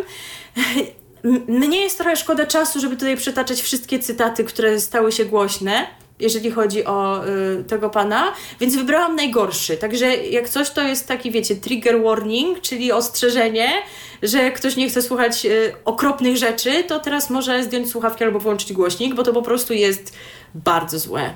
Mnie jest trochę szkoda czasu, żeby tutaj przytaczać wszystkie cytaty, które stały się głośne, jeżeli chodzi o y, tego pana, więc wybrałam najgorszy. Także jak coś, to jest taki, wiecie, trigger warning, czyli ostrzeżenie, że jak ktoś nie chce słuchać y, okropnych rzeczy, to teraz może zdjąć słuchawki albo włączyć głośnik, bo to po prostu jest bardzo złe.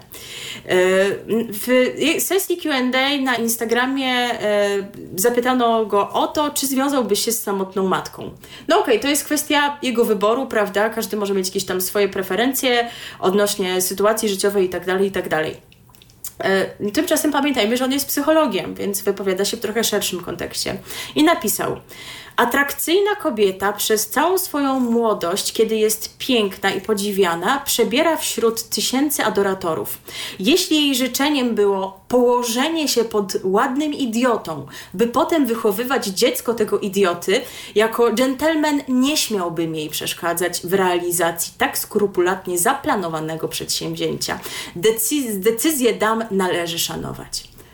W sesji Q and A na Instagramie zapytano go o to, czy związałby się z samotną matką. No okej, okay, to jest kwestia jego wyboru, prawda? Każdy może mieć jakieś tam swoje preferencje odnośnie sytuacji życiowej i tak dalej, i tak dalej. Tymczasem pamiętajmy, że on jest psychologiem, więc wypowiada się w trochę szerszym kontekście. I napisał: atrakcyjna kobieta przez całą swoją młodość, kiedy jest piękna i podziwiana, przebiera wśród tysięcy adoratorów. Jeśli jej życzeniem było położenie się pod ładnym idiotą, by potem wychowywać dziecko tego idioty, jako dżentelmen nie śmiałbym jej przeszkadzać w realizacji tak skrupulatnie zaplanowanego przedsięwzięcia. Decyz- decyzję dam należy szanować.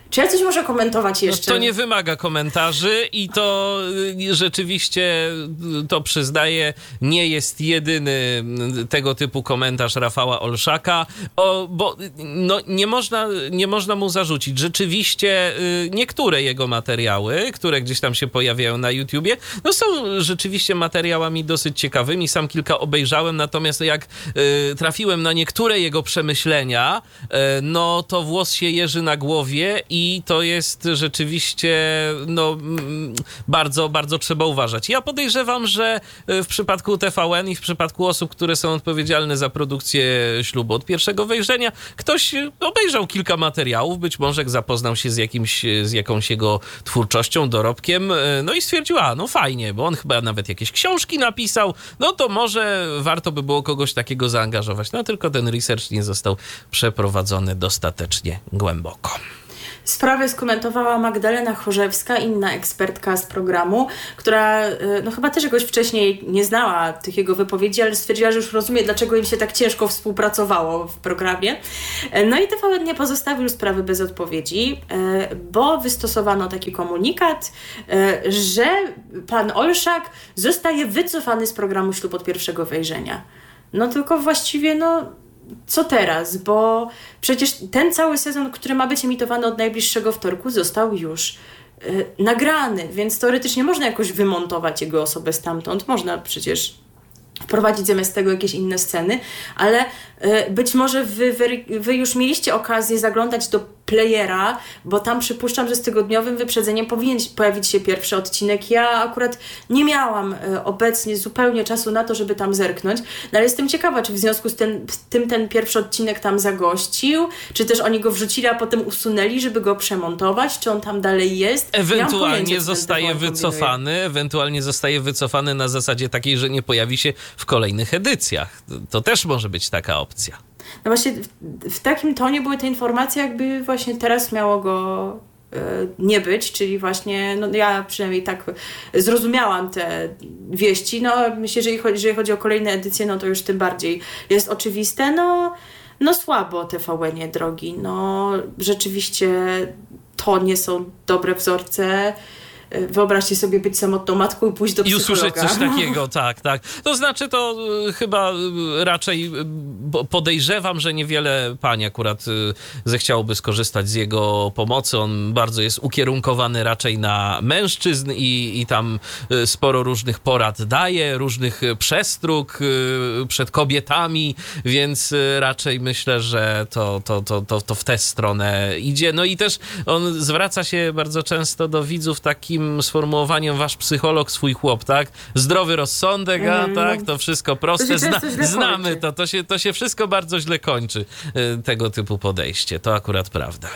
Czy ja coś muszę komentować jeszcze? No to nie wymaga komentarzy i to y, rzeczywiście, y, to przyznaję, nie jest jedyny tego typu komentarz Rafała Olszaka, o, bo no, nie, można, nie można mu zarzucić. Rzeczywiście y, niektóre jego materiały, które gdzieś tam się pojawiają na YouTubie, no są rzeczywiście materiałami dosyć ciekawymi. Sam kilka obejrzałem, natomiast jak y, trafiłem na niektóre jego przemyślenia, y, no to włos się jeży na głowie i to jest rzeczywiście no, bardzo, bardzo trzeba uważać. Ja podejrzewam, że w przypadku T V N i w przypadku osób, które są odpowiedzialne za produkcję Ślubu od pierwszego wejrzenia, ktoś obejrzał kilka materiałów, być może zapoznał się z, jakimś, z jakąś jego twórczością, dorobkiem, no i stwierdził, a no fajnie, bo on chyba nawet jakieś książki napisał, no to może warto by było kogoś takiego zaangażować. No tylko ten research nie został przeprowadzony dostatecznie głęboko. Sprawę skomentowała Magdalena Chorzewska, inna ekspertka z programu, która no chyba też jakoś wcześniej nie znała tych jego wypowiedzi, ale stwierdziła, że już rozumie, dlaczego im się tak ciężko współpracowało w programie. No i T V N nie pozostawił sprawy bez odpowiedzi, bo wystosowano taki komunikat, że pan Olszak zostaje wycofany z programu Ślub od pierwszego wejrzenia. No tylko właściwie no... Co teraz? Bo przecież ten cały sezon, który ma być emitowany od najbliższego wtorku, został już yy, nagrany, więc teoretycznie można jakoś wymontować jego osobę stamtąd. Można przecież wprowadzić zamiast tego jakieś inne sceny, ale y, być może wy, wy, wy już mieliście okazję zaglądać do playera, bo tam przypuszczam, że z tygodniowym wyprzedzeniem powinien pojawić się pierwszy odcinek. Ja akurat nie miałam y, obecnie zupełnie czasu na to, żeby tam zerknąć, no ale jestem ciekawa, czy w związku z tym, tym ten pierwszy odcinek tam zagościł, czy też oni go wrzucili, a potem usunęli, żeby go przemontować, czy on tam dalej jest. Ewentualnie pojęcia, zostaje wycofany, ewentualnie zostaje wycofany na zasadzie takiej, że nie pojawi się w kolejnych edycjach. To też może być taka opcja. No właśnie w, w takim tonie były te informacje, jakby właśnie teraz miało go y, nie być, czyli właśnie, no ja przynajmniej tak zrozumiałam te wieści. No myślę, że jeżeli chodzi, jeżeli chodzi o kolejne edycje, no to już tym bardziej jest oczywiste. No, no słabo T V N-ie, drogi. No rzeczywiście to nie są dobre wzorce. Wyobraźcie sobie być samotną matką i pójść do psychologa. I usłyszeć coś takiego, tak, tak. To znaczy to y, chyba y, raczej y, podejrzewam, że niewiele pań akurat y, zechciałoby skorzystać z jego pomocy. On bardzo jest ukierunkowany raczej na mężczyzn i, i tam y, sporo różnych porad daje, różnych przestróg y, przed kobietami, więc y, raczej myślę, że to, to, to, to, to w tę stronę idzie. No i też on zwraca się bardzo często do widzów taki sformułowaniem wasz psycholog, swój chłop, tak? Zdrowy rozsądek, a mm. tak? To wszystko proste. To Zna, znamy to. To się, to się wszystko bardzo źle kończy, tego typu podejście. To akurat prawda.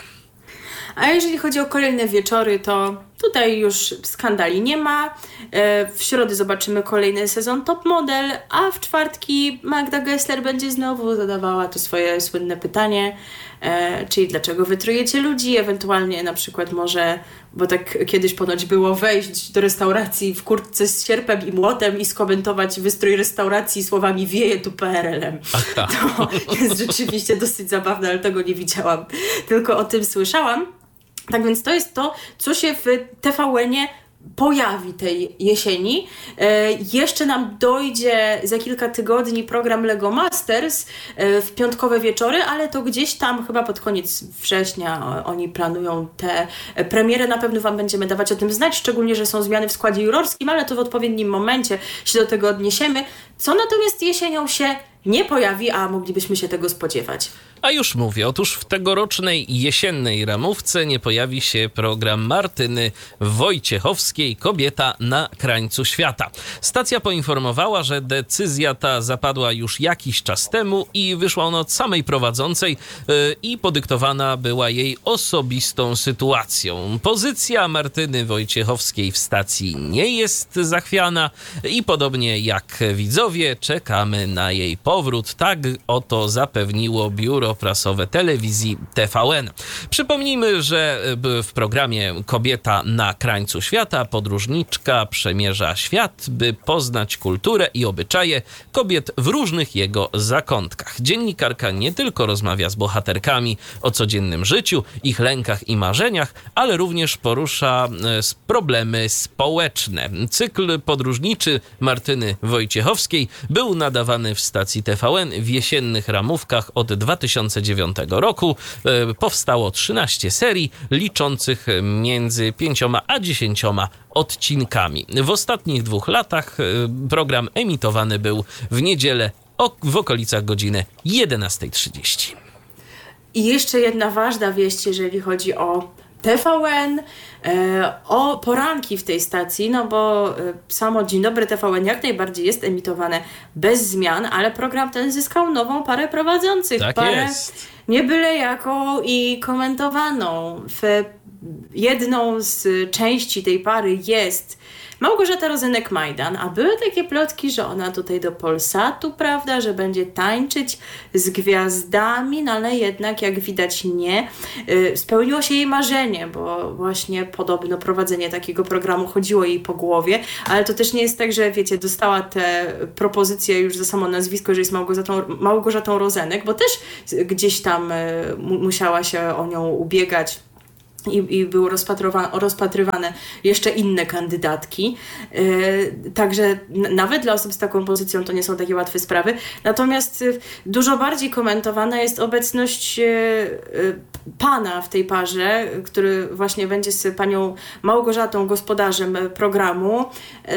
A jeżeli chodzi o kolejne wieczory, to tutaj już skandali nie ma. W środę zobaczymy kolejny sezon Top Model, a w czwartki Magda Gessler będzie znowu zadawała to swoje słynne pytanie, czyli dlaczego wytrujecie ludzi, ewentualnie na przykład może, bo tak kiedyś ponoć było, wejść do restauracji w kurtce z sierpem i młotem i skomentować wystrój restauracji słowami wieje tu P R L-em. Aha. To jest rzeczywiście dosyć zabawne, ale tego nie widziałam, tylko o tym słyszałam. Tak więc to jest to, co się w T V N-ie pojawi tej jesieni. E, jeszcze nam dojdzie za kilka tygodni program Lego Masters e, w piątkowe wieczory, ale to gdzieś tam chyba pod koniec września o, oni planują te premiery. Na pewno wam będziemy dawać o tym znać, szczególnie, że są zmiany w składzie jurorskim, ale to w odpowiednim momencie się do tego odniesiemy. Co natomiast jesienią się nie pojawi, a moglibyśmy się tego spodziewać. A już mówię, otóż w tegorocznej jesiennej ramówce nie pojawi się program Martyny Wojciechowskiej Kobieta na krańcu świata. Stacja poinformowała, że decyzja ta zapadła już jakiś czas temu i wyszła ona od samej prowadzącej yy, i podyktowana była jej osobistą sytuacją. Pozycja Martyny Wojciechowskiej w stacji nie jest zachwiana i podobnie jak widzowie czekamy na jej powrót. powrót. Tak oto zapewniło biuro prasowe telewizji T V N. Przypomnijmy, że w programie Kobieta na krańcu świata podróżniczka przemierza świat, by poznać kulturę i obyczaje kobiet w różnych jego zakątkach. Dziennikarka nie tylko rozmawia z bohaterkami o codziennym życiu, ich lękach i marzeniach, ale również porusza problemy społeczne. Cykl podróżniczy Martyny Wojciechowskiej był nadawany w stacji T V N w jesiennych ramówkach od dwa tysiące dziewiątego roku. Powstało trzynaście serii, liczących między pięcioma a dziesięcioma odcinkami. W ostatnich dwóch latach program emitowany był w niedzielę w okolicach godziny jedenasta trzydzieści. I jeszcze jedna ważna wieść, jeżeli chodzi o T V N, e, o poranki w tej stacji, no bo e, samo Dzień Dobry T V N jak najbardziej jest emitowane bez zmian, ale program ten zyskał nową parę prowadzących. Tak parę jest. Nie byle jaką i komentowaną. W jedną z części tej pary jest Małgorzata Rozenek-Majdan, a były takie plotki, że ona tutaj do Polsatu, prawda, że będzie tańczyć z gwiazdami, no ale jednak jak widać nie. Spełniło się jej marzenie, bo właśnie podobno prowadzenie takiego programu chodziło jej po głowie, ale to też nie jest tak, że wiecie, dostała tę propozycję już za samo nazwisko, że jest Małgorzatą, Małgorzatą Rozenek, bo też gdzieś tam mu, musiała się o nią ubiegać. I, i były rozpatrywane jeszcze inne kandydatki. Yy, także n- nawet dla osób z taką pozycją to nie są takie łatwe sprawy. Natomiast yy, dużo bardziej komentowana jest obecność yy, yy, pana w tej parze, który właśnie będzie z panią Małgorzatą gospodarzem programu. Yy,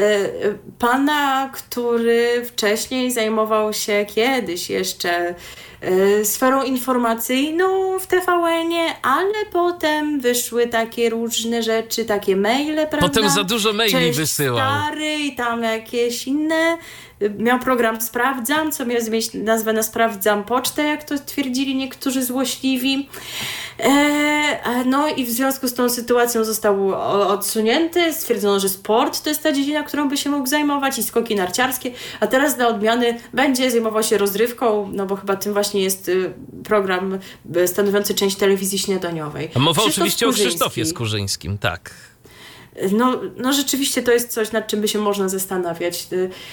pana, który wcześniej zajmował się kiedyś jeszcze sferą informacyjną w T V N-ie, ale potem wyszły takie różne rzeczy, takie maile, prawda? Potem za dużo maili Cześć wysyłał. Stary i tam jakieś inne. Miał program Sprawdzam, co miał zmienić nazwę na Sprawdzam Pocztę, jak to twierdzili niektórzy złośliwi. E, no i w związku z tą sytuacją został odsunięty. Stwierdzono, że sport to jest ta dziedzina, którą by się mógł zajmować i skoki narciarskie, a teraz dla odmiany będzie zajmował się rozrywką, no bo chyba tym właśnie jest program stanowiący część telewizji śniadaniowej. A mowa Krzysztof oczywiście Skurzyński. o Krzysztofie Skurzyńskim, tak. No, no rzeczywiście to jest coś, nad czym by się można zastanawiać.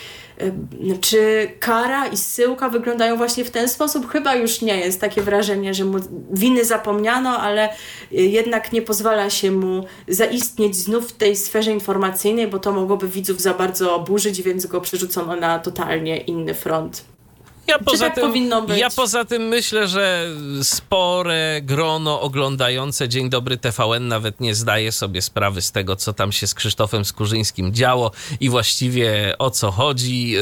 Czy kara i zsyłka wyglądają właśnie w ten sposób? Chyba już nie jest takie wrażenie, że mu winy zapomniano, ale jednak nie pozwala się mu zaistnieć znów w tej sferze informacyjnej, bo to mogłoby widzów za bardzo oburzyć, więc go przerzucono na totalnie inny front. Ja poza, tak tym, powinno być? ja poza tym myślę, że spore grono oglądające Dzień Dobry T V N nawet nie zdaje sobie sprawy z tego, co tam się z Krzysztofem Skurzyńskim działo i właściwie o co chodzi.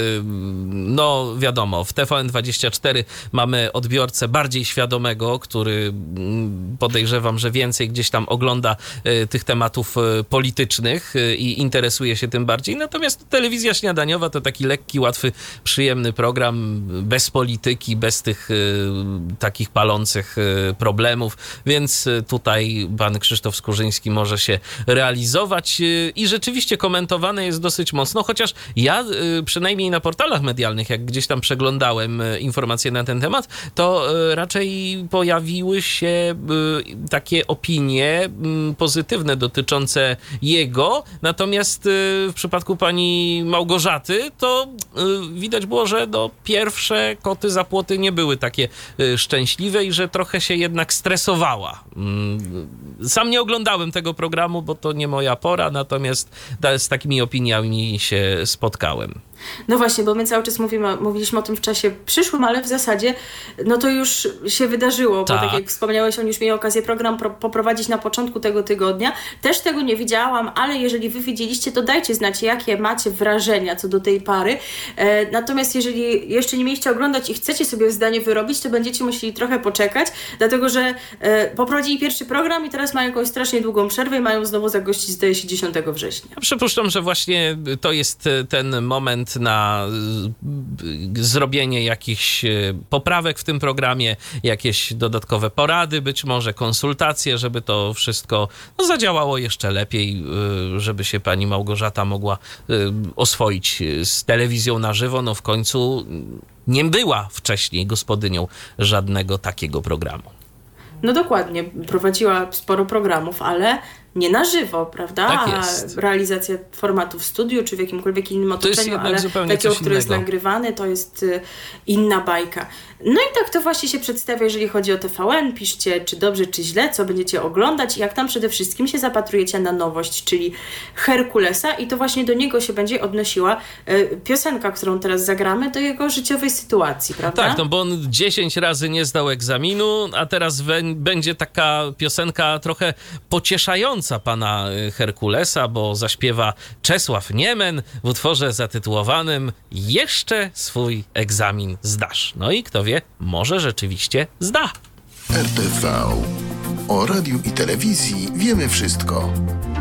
No wiadomo, w T V N dwadzieścia cztery mamy odbiorcę bardziej świadomego, który podejrzewam, że więcej gdzieś tam ogląda tych tematów politycznych i interesuje się tym bardziej. Natomiast telewizja śniadaniowa to taki lekki, łatwy, przyjemny program, bez polityki, bez tych y, takich palących y, problemów, więc y, tutaj pan Krzysztof Skurzyński może się realizować y, i rzeczywiście komentowane jest dosyć mocno, chociaż ja y, przynajmniej na portalach medialnych, jak gdzieś tam przeglądałem y, informacje na ten temat, to y, raczej pojawiły się y, takie opinie y, pozytywne dotyczące jego, natomiast y, w przypadku pani Małgorzaty to y, widać było, że do pierwsze koty za płoty nie były takie y, szczęśliwe i że trochę się jednak stresowała. Y, sam nie oglądałem tego programu, bo to nie moja pora, natomiast da, z takimi opiniami się spotkałem. No właśnie, bo my cały czas mówimy, mówiliśmy o tym w czasie przyszłym, ale w zasadzie no to już się wydarzyło, tak. Bo tak jak wspomniałeś, on już miał okazję program pro, poprowadzić na początku tego tygodnia. Też tego nie widziałam, ale jeżeli wy widzieliście, to dajcie znać, jakie macie wrażenia co do tej pary. E, natomiast jeżeli jeszcze nie mieliście oglądać i chcecie sobie zdanie wyrobić, to będziecie musieli trochę poczekać, dlatego że e, poprowadzili pierwszy program i teraz mają jakąś strasznie długą przerwę i mają znowu zagościć, zdaje się, dziesiątego września. Ja przypuszczam, że właśnie to jest ten moment, moment na y, zrobienie jakichś y, poprawek w tym programie, jakieś dodatkowe porady, być może konsultacje, żeby to wszystko no, zadziałało jeszcze lepiej, y, żeby się pani Małgorzata mogła y, oswoić z telewizją na żywo. No w końcu nie była wcześniej gospodynią żadnego takiego programu. No dokładnie, prowadziła sporo programów, ale nie na żywo, prawda? Tak jest. A realizacja formatu w studiu czy w jakimkolwiek innym otoczeniu, ale takiego, który jest nagrywany, to jest y, inna bajka. No i tak to właśnie się przedstawia, jeżeli chodzi o T V N. Piszcie, czy dobrze, czy źle, co będziecie oglądać i jak tam przede wszystkim się zapatrujecie na nowość, czyli Herkulesa, i to właśnie do niego się będzie odnosiła y, piosenka, którą teraz zagramy, do jego życiowej sytuacji, prawda? Tak, no bo on dziesięć razy nie zdał egzaminu, a teraz we, będzie taka piosenka trochę pocieszająca pana Herkulesa, bo zaśpiewa Czesław Niemen w utworze zatytułowanym Jeszcze swój egzamin zdasz. No i kto wie, może rzeczywiście zda. R T V. O radiu i telewizji wiemy wszystko.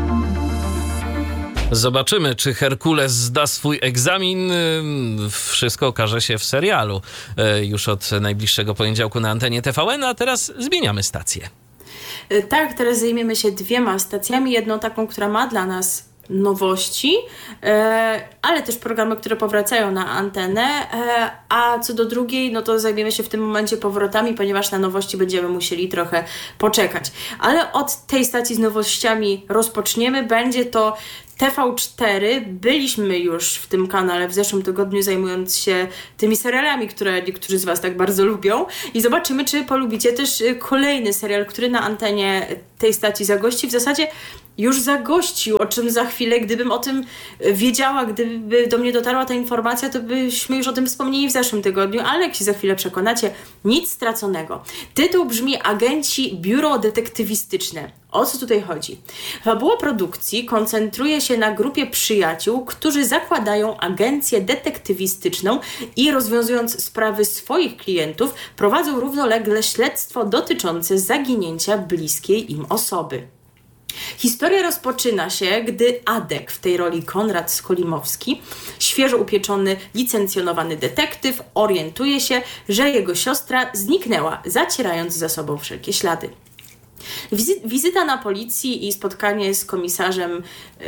Zobaczymy, czy Herkules zda swój egzamin. Wszystko okaże się w serialu już od najbliższego poniedziałku na antenie T V N, a teraz zmieniamy stację. Tak, teraz zajmiemy się dwiema stacjami. Jedną taką, która ma dla nas nowości, ale też programy, które powracają na antenę, a co do drugiej, no to zajmiemy się w tym momencie powrotami, ponieważ na nowości będziemy musieli trochę poczekać. Ale od tej stacji z nowościami rozpoczniemy. Będzie to T V cztery. Byliśmy już w tym kanale w zeszłym tygodniu, zajmując się tymi serialami, które niektórzy z Was tak bardzo lubią, i zobaczymy, czy polubicie też kolejny serial, który na antenie tej stacji zagości. W zasadzie już zagościł, o czym za chwilę, gdybym o tym wiedziała, gdyby do mnie dotarła ta informacja, to byśmy już o tym wspomnieli w zeszłym tygodniu, ale jak się za chwilę przekonacie, nic straconego. Tytuł brzmi Agenci Biuro Detektywistyczne. O co tutaj chodzi? Fabuła produkcji koncentruje się na grupie przyjaciół, którzy zakładają agencję detektywistyczną i rozwiązując sprawy swoich klientów, prowadzą równolegle śledztwo dotyczące zaginięcia bliskiej im osoby. Historia rozpoczyna się, gdy Adek, w tej roli Konrad Skolimowski, świeżo upieczony, licencjonowany detektyw, orientuje się, że jego siostra zniknęła, zacierając za sobą wszelkie ślady. Wizy- wizyta na policji i spotkanie z komisarzem yy,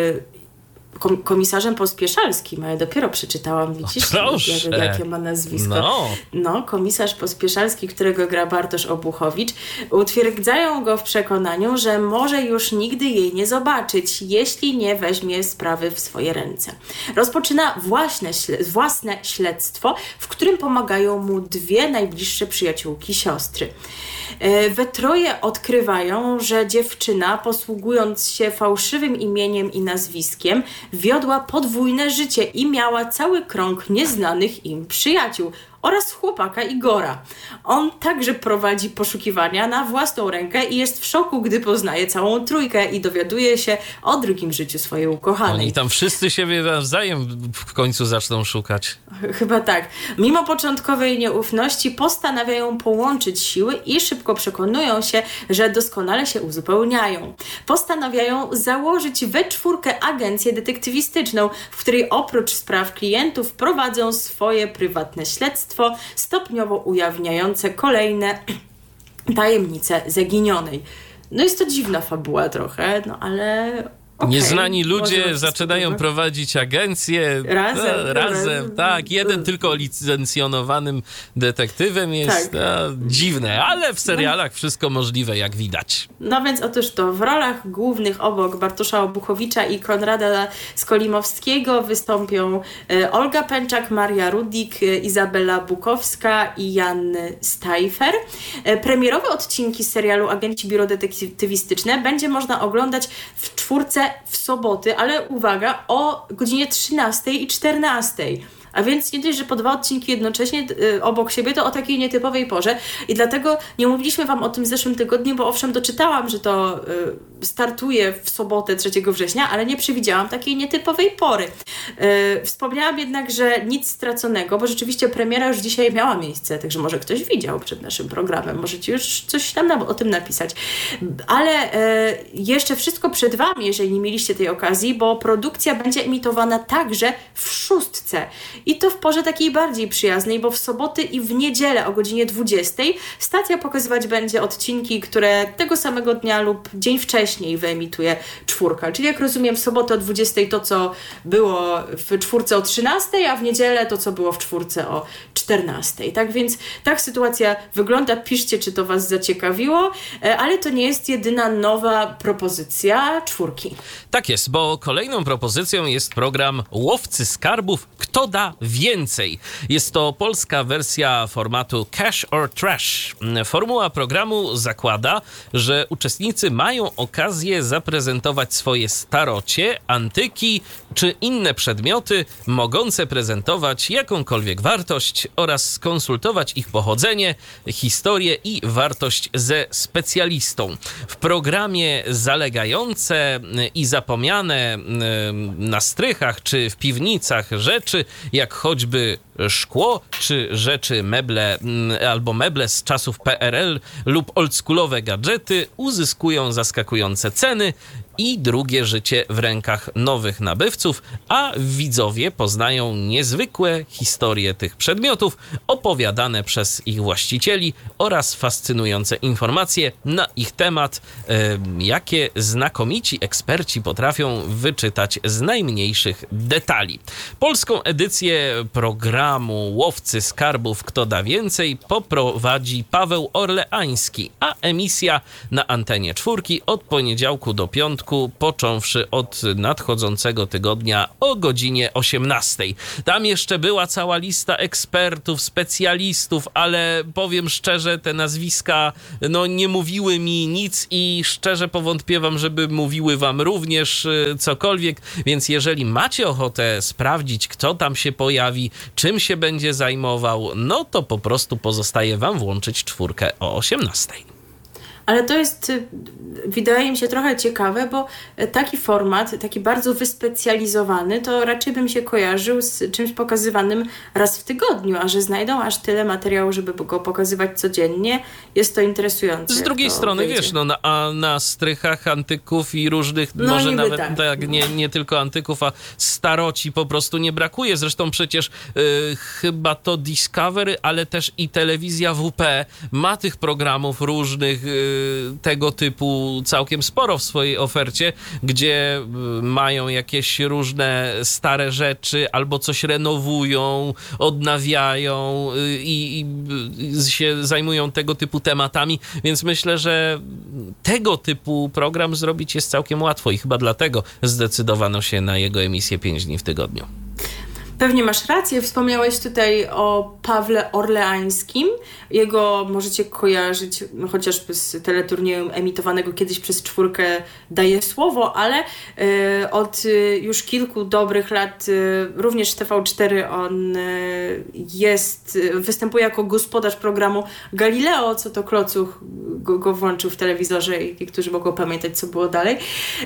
kom- komisarzem Pospieszalskim, a ja dopiero przeczytałam, widzisz, Proszę. jak, jakie ma nazwisko. No. no, komisarz Pospieszalski, którego gra Bartosz Obuchowicz, utwierdzają go w przekonaniu, że może już nigdy jej nie zobaczyć, jeśli nie weźmie sprawy w swoje ręce. Rozpoczyna własne, śle- własne śledztwo, w którym pomagają mu dwie najbliższe przyjaciółki siostry. We troje odkrywają, że dziewczyna, posługując się fałszywym imieniem i nazwiskiem, wiodła podwójne życie i miała cały krąg nieznanych im przyjaciół oraz chłopaka Igora. On także prowadzi poszukiwania na własną rękę i jest w szoku, gdy poznaje całą trójkę i dowiaduje się o drugim życiu swojej ukochanej. Oni tam wszyscy siebie nawzajem w końcu zaczną szukać. Chyba tak. Mimo początkowej nieufności postanawiają połączyć siły i szybko przekonują się, że doskonale się uzupełniają. Postanawiają założyć we czwórkę agencję detektywistyczną, w której oprócz spraw klientów prowadzą swoje prywatne śledztwo, stopniowo ujawniające kolejne tajemnice zaginionej. No jest to dziwna fabuła trochę, no ale... Okay. Nieznani ludzie zaczynają prowadzić agencję razem, no, razem, razem, tak. Jeden tylko licencjonowanym detektywem jest tak. no, dziwne, ale w serialach wszystko możliwe, jak widać. No więc otóż to w rolach głównych obok Bartosza Obuchowicza i Konrada Skolimowskiego wystąpią e, Olga Pęczak, Maria Rudik, e, Izabela Bukowska i Jan Stajfer. E, premierowe odcinki serialu Agenci Biuro Detektywistyczne będzie można oglądać w czwórce w soboty, ale uwaga, o godzinie trzynastej i czternastej. A więc nie dość, że po dwa odcinki jednocześnie y, obok siebie, to o takiej nietypowej porze. I dlatego nie mówiliśmy Wam o tym w zeszłym tygodniu, bo owszem, doczytałam, że to y, startuje w sobotę trzeciego września, ale nie przewidziałam takiej nietypowej pory. Y, wspomniałam jednak, że nic straconego, bo rzeczywiście premiera już dzisiaj miała miejsce, także może ktoś widział przed naszym programem, możecie już coś tam na, o tym napisać. Ale y, jeszcze wszystko przed Wami, jeżeli nie mieliście tej okazji, bo produkcja będzie emitowana także w szóstce. I to w porze takiej bardziej przyjaznej, bo w soboty i w niedzielę o godzinie dwudziestej stacja pokazywać będzie odcinki, które tego samego dnia lub dzień wcześniej wyemituje czwórka. Czyli jak rozumiem, w sobotę o dwudziestej to, co było w czwórce o trzynastej, a w niedzielę to, co było w czwórce o czternastej. Tak więc tak sytuacja wygląda. Piszcie, czy to Was zaciekawiło, ale to nie jest jedyna nowa propozycja czwórki. Tak jest, bo kolejną propozycją jest program Łowcy Skarbów. Kto da więcej? Jest to polska wersja formatu Cash or Trash. Formuła programu zakłada, że uczestnicy mają okazję zaprezentować swoje starocie, antyki czy inne przedmioty mogące prezentować jakąkolwiek wartość oraz skonsultować ich pochodzenie, historię i wartość ze specjalistą. W programie zalegające i zapomniane na strychach czy w piwnicach rzeczy, jak choćby szkło, czy rzeczy, meble albo meble z czasów P R L lub oldschoolowe gadżety uzyskują zaskakujące ceny i drugie życie w rękach nowych nabywców, a widzowie poznają niezwykłe historie tych przedmiotów opowiadane przez ich właścicieli oraz fascynujące informacje na ich temat, jakie znakomici eksperci potrafią wyczytać z najmniejszych detali. Polską edycję programu Łowcy Skarbów Kto da więcej poprowadzi Paweł Orleański, a emisja na antenie czwórki od poniedziałku do piątku, począwszy od nadchodzącego tygodnia o godzinie osiemnastej. Tam jeszcze była cała lista ekspertów, specjalistów, ale powiem szczerze, te nazwiska no nie mówiły mi nic i szczerze powątpiewam, żeby mówiły wam również y, cokolwiek, więc jeżeli macie ochotę sprawdzić, kto tam się pojawi, czym się będzie zajmował, no to po prostu pozostaje wam włączyć czwórkę o osiemnastej. Ale to jest, wydaje mi się, trochę ciekawe, bo taki format, taki bardzo wyspecjalizowany, to raczej bym się kojarzył z czymś pokazywanym raz w tygodniu, a że znajdą aż tyle materiału, żeby go pokazywać codziennie, jest to interesujące. Z drugiej strony, wyjdzie. wiesz, no na, a na strychach antyków i różnych, no może nawet tak, tak nie, nie tylko antyków, a staroci po prostu nie brakuje. Zresztą przecież y, chyba to Discovery, ale też i telewizja W P ma tych programów różnych, y, tego typu całkiem sporo w swojej ofercie, gdzie mają jakieś różne stare rzeczy albo coś renowują, odnawiają i, i się zajmują tego typu tematami, więc myślę, że tego typu program zrobić jest całkiem łatwo i chyba dlatego zdecydowano się na jego emisję pięć dni w tygodniu. Pewnie masz rację, wspomniałeś tutaj o Pawle Orleańskim. Jego możecie kojarzyć chociażby z teleturnieju emitowanego kiedyś przez czwórkę Daję Słowo, ale y, od y, już kilku dobrych lat y, również T V cztery on y, jest, y, występuje jako gospodarz programu Galileo, co to Klocuch go, go włączył w telewizorze i niektórzy mogą pamiętać, co było dalej.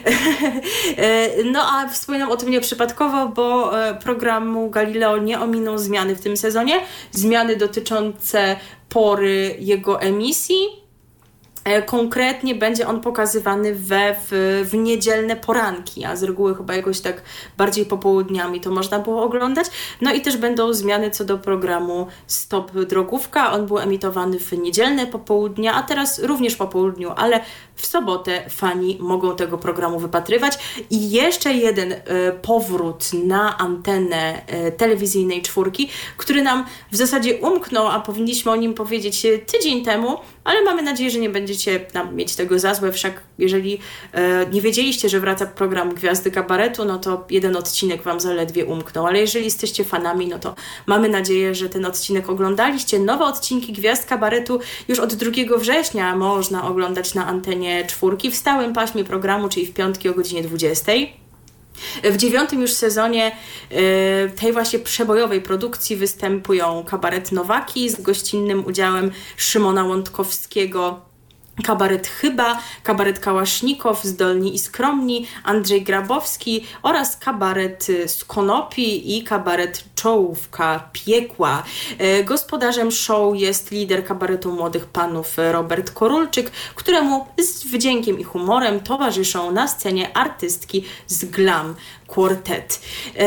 No a wspominam o tym nieprzypadkowo, bo y, programu Galileo nie ominą zmiany w tym sezonie. Zmiany dotyczące pory jego emisji. Konkretnie będzie on pokazywany we, w, w niedzielne poranki, a z reguły chyba jakoś tak bardziej popołudniami to można było oglądać. No i też będą zmiany co do programu Stop Drogówka. On był emitowany w niedzielne popołudnia, a teraz również po południu, ale w sobotę fani mogą tego programu wypatrywać. I jeszcze jeden y, powrót na antenę y, telewizyjnej czwórki, który nam w zasadzie umknął, a powinniśmy o nim powiedzieć tydzień temu, ale mamy nadzieję, że nie będziecie nam mieć tego za złe. Wszak jeżeli e, nie wiedzieliście, że wraca program Gwiazdy Kabaretu, no to jeden odcinek wam zaledwie umknął. Ale jeżeli jesteście fanami, no to mamy nadzieję, że ten odcinek oglądaliście. Nowe odcinki Gwiazd Kabaretu już od drugiego września można oglądać na antenie czwórki w stałym paśmie programu, czyli w piątki o godzinie dwudziestej. W dziewiątym już sezonie y, tej właśnie przebojowej produkcji występują Kabaret Nowaki z gościnnym udziałem Szymona Łątkowskiego, Kabaret Chyba, Kabaret Kałasznikow, Zdolni i Skromni, Andrzej Grabowski oraz Kabaret z Konopi i Kabaret Czołówka Piekła. Gospodarzem show jest lider Kabaretu Młodych Panów Robert Korulczyk, któremu z wdziękiem i humorem towarzyszą na scenie artystki z Glam Quartet.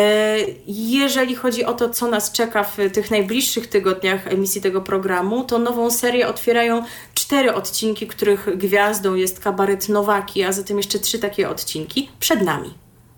Jeżeli chodzi o to, co nas czeka w tych najbliższych tygodniach emisji tego programu, to nową serię otwierają cztery odcinki, których gwiazdą jest Kabaret Nowaki, a zatem jeszcze trzy takie odcinki przed nami.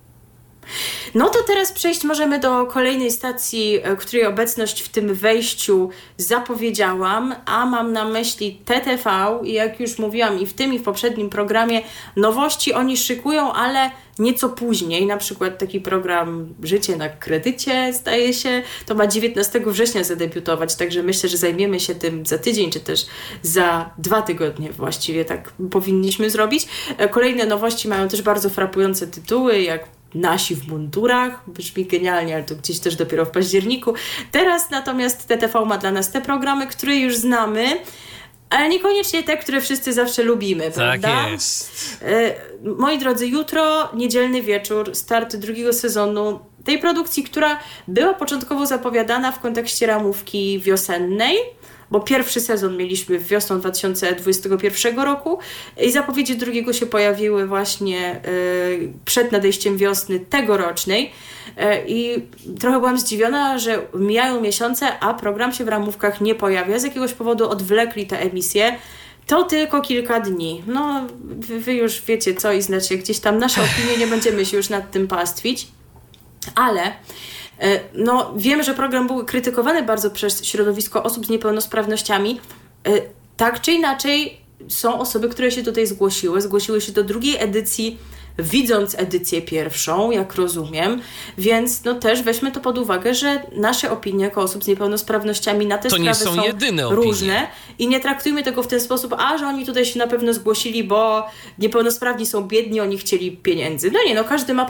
No to teraz przejść możemy do kolejnej stacji, której obecność w tym wejściu zapowiedziałam, a mam na myśli T T V i jak już mówiłam i w tym i w poprzednim programie, nowości oni szykują, ale nieco później, na przykład taki program Życie na kredycie, zdaje się, to ma dziewiętnastego września zadebiutować, także myślę, że zajmiemy się tym za tydzień, czy też za dwa tygodnie właściwie, tak powinniśmy zrobić. Kolejne nowości mają też bardzo frapujące tytuły, jak Nasi w mundurach, brzmi genialnie, ale to gdzieś też dopiero w październiku. Teraz natomiast T T V ma dla nas te programy, które już znamy, ale niekoniecznie te, które wszyscy zawsze lubimy, tak prawda? Tak jest. Moi drodzy, jutro, niedzielny wieczór, start drugiego sezonu tej produkcji, która była początkowo zapowiadana w kontekście ramówki wiosennej, bo pierwszy sezon mieliśmy wiosną dwa tysiące dwudziestego pierwszego roku i zapowiedzi drugiego się pojawiły właśnie y, przed nadejściem wiosny tegorocznej y, i trochę byłam zdziwiona, że mijają miesiące, a program się w ramówkach nie pojawia. Z jakiegoś powodu odwlekli tę emisję. To tylko kilka dni. No, wy, wy już wiecie co i znacie gdzieś tam nasze opinie, nie będziemy się już nad tym pastwić, ale no, wiem, że program był krytykowany bardzo przez środowisko osób z niepełnosprawnościami. Tak czy inaczej są osoby, które się tutaj zgłosiły. Zgłosiły się do drugiej edycji, widząc edycję pierwszą, jak rozumiem. Więc no też weźmy to pod uwagę, że nasze opinie jako osób z niepełnosprawnościami na te to sprawy nie są, są jedyne opinie. Różne. I nie traktujmy tego w ten sposób, a że oni tutaj się na pewno zgłosili, bo niepełnosprawni są biedni, oni chcieli pieniędzy. No nie, no każdy ma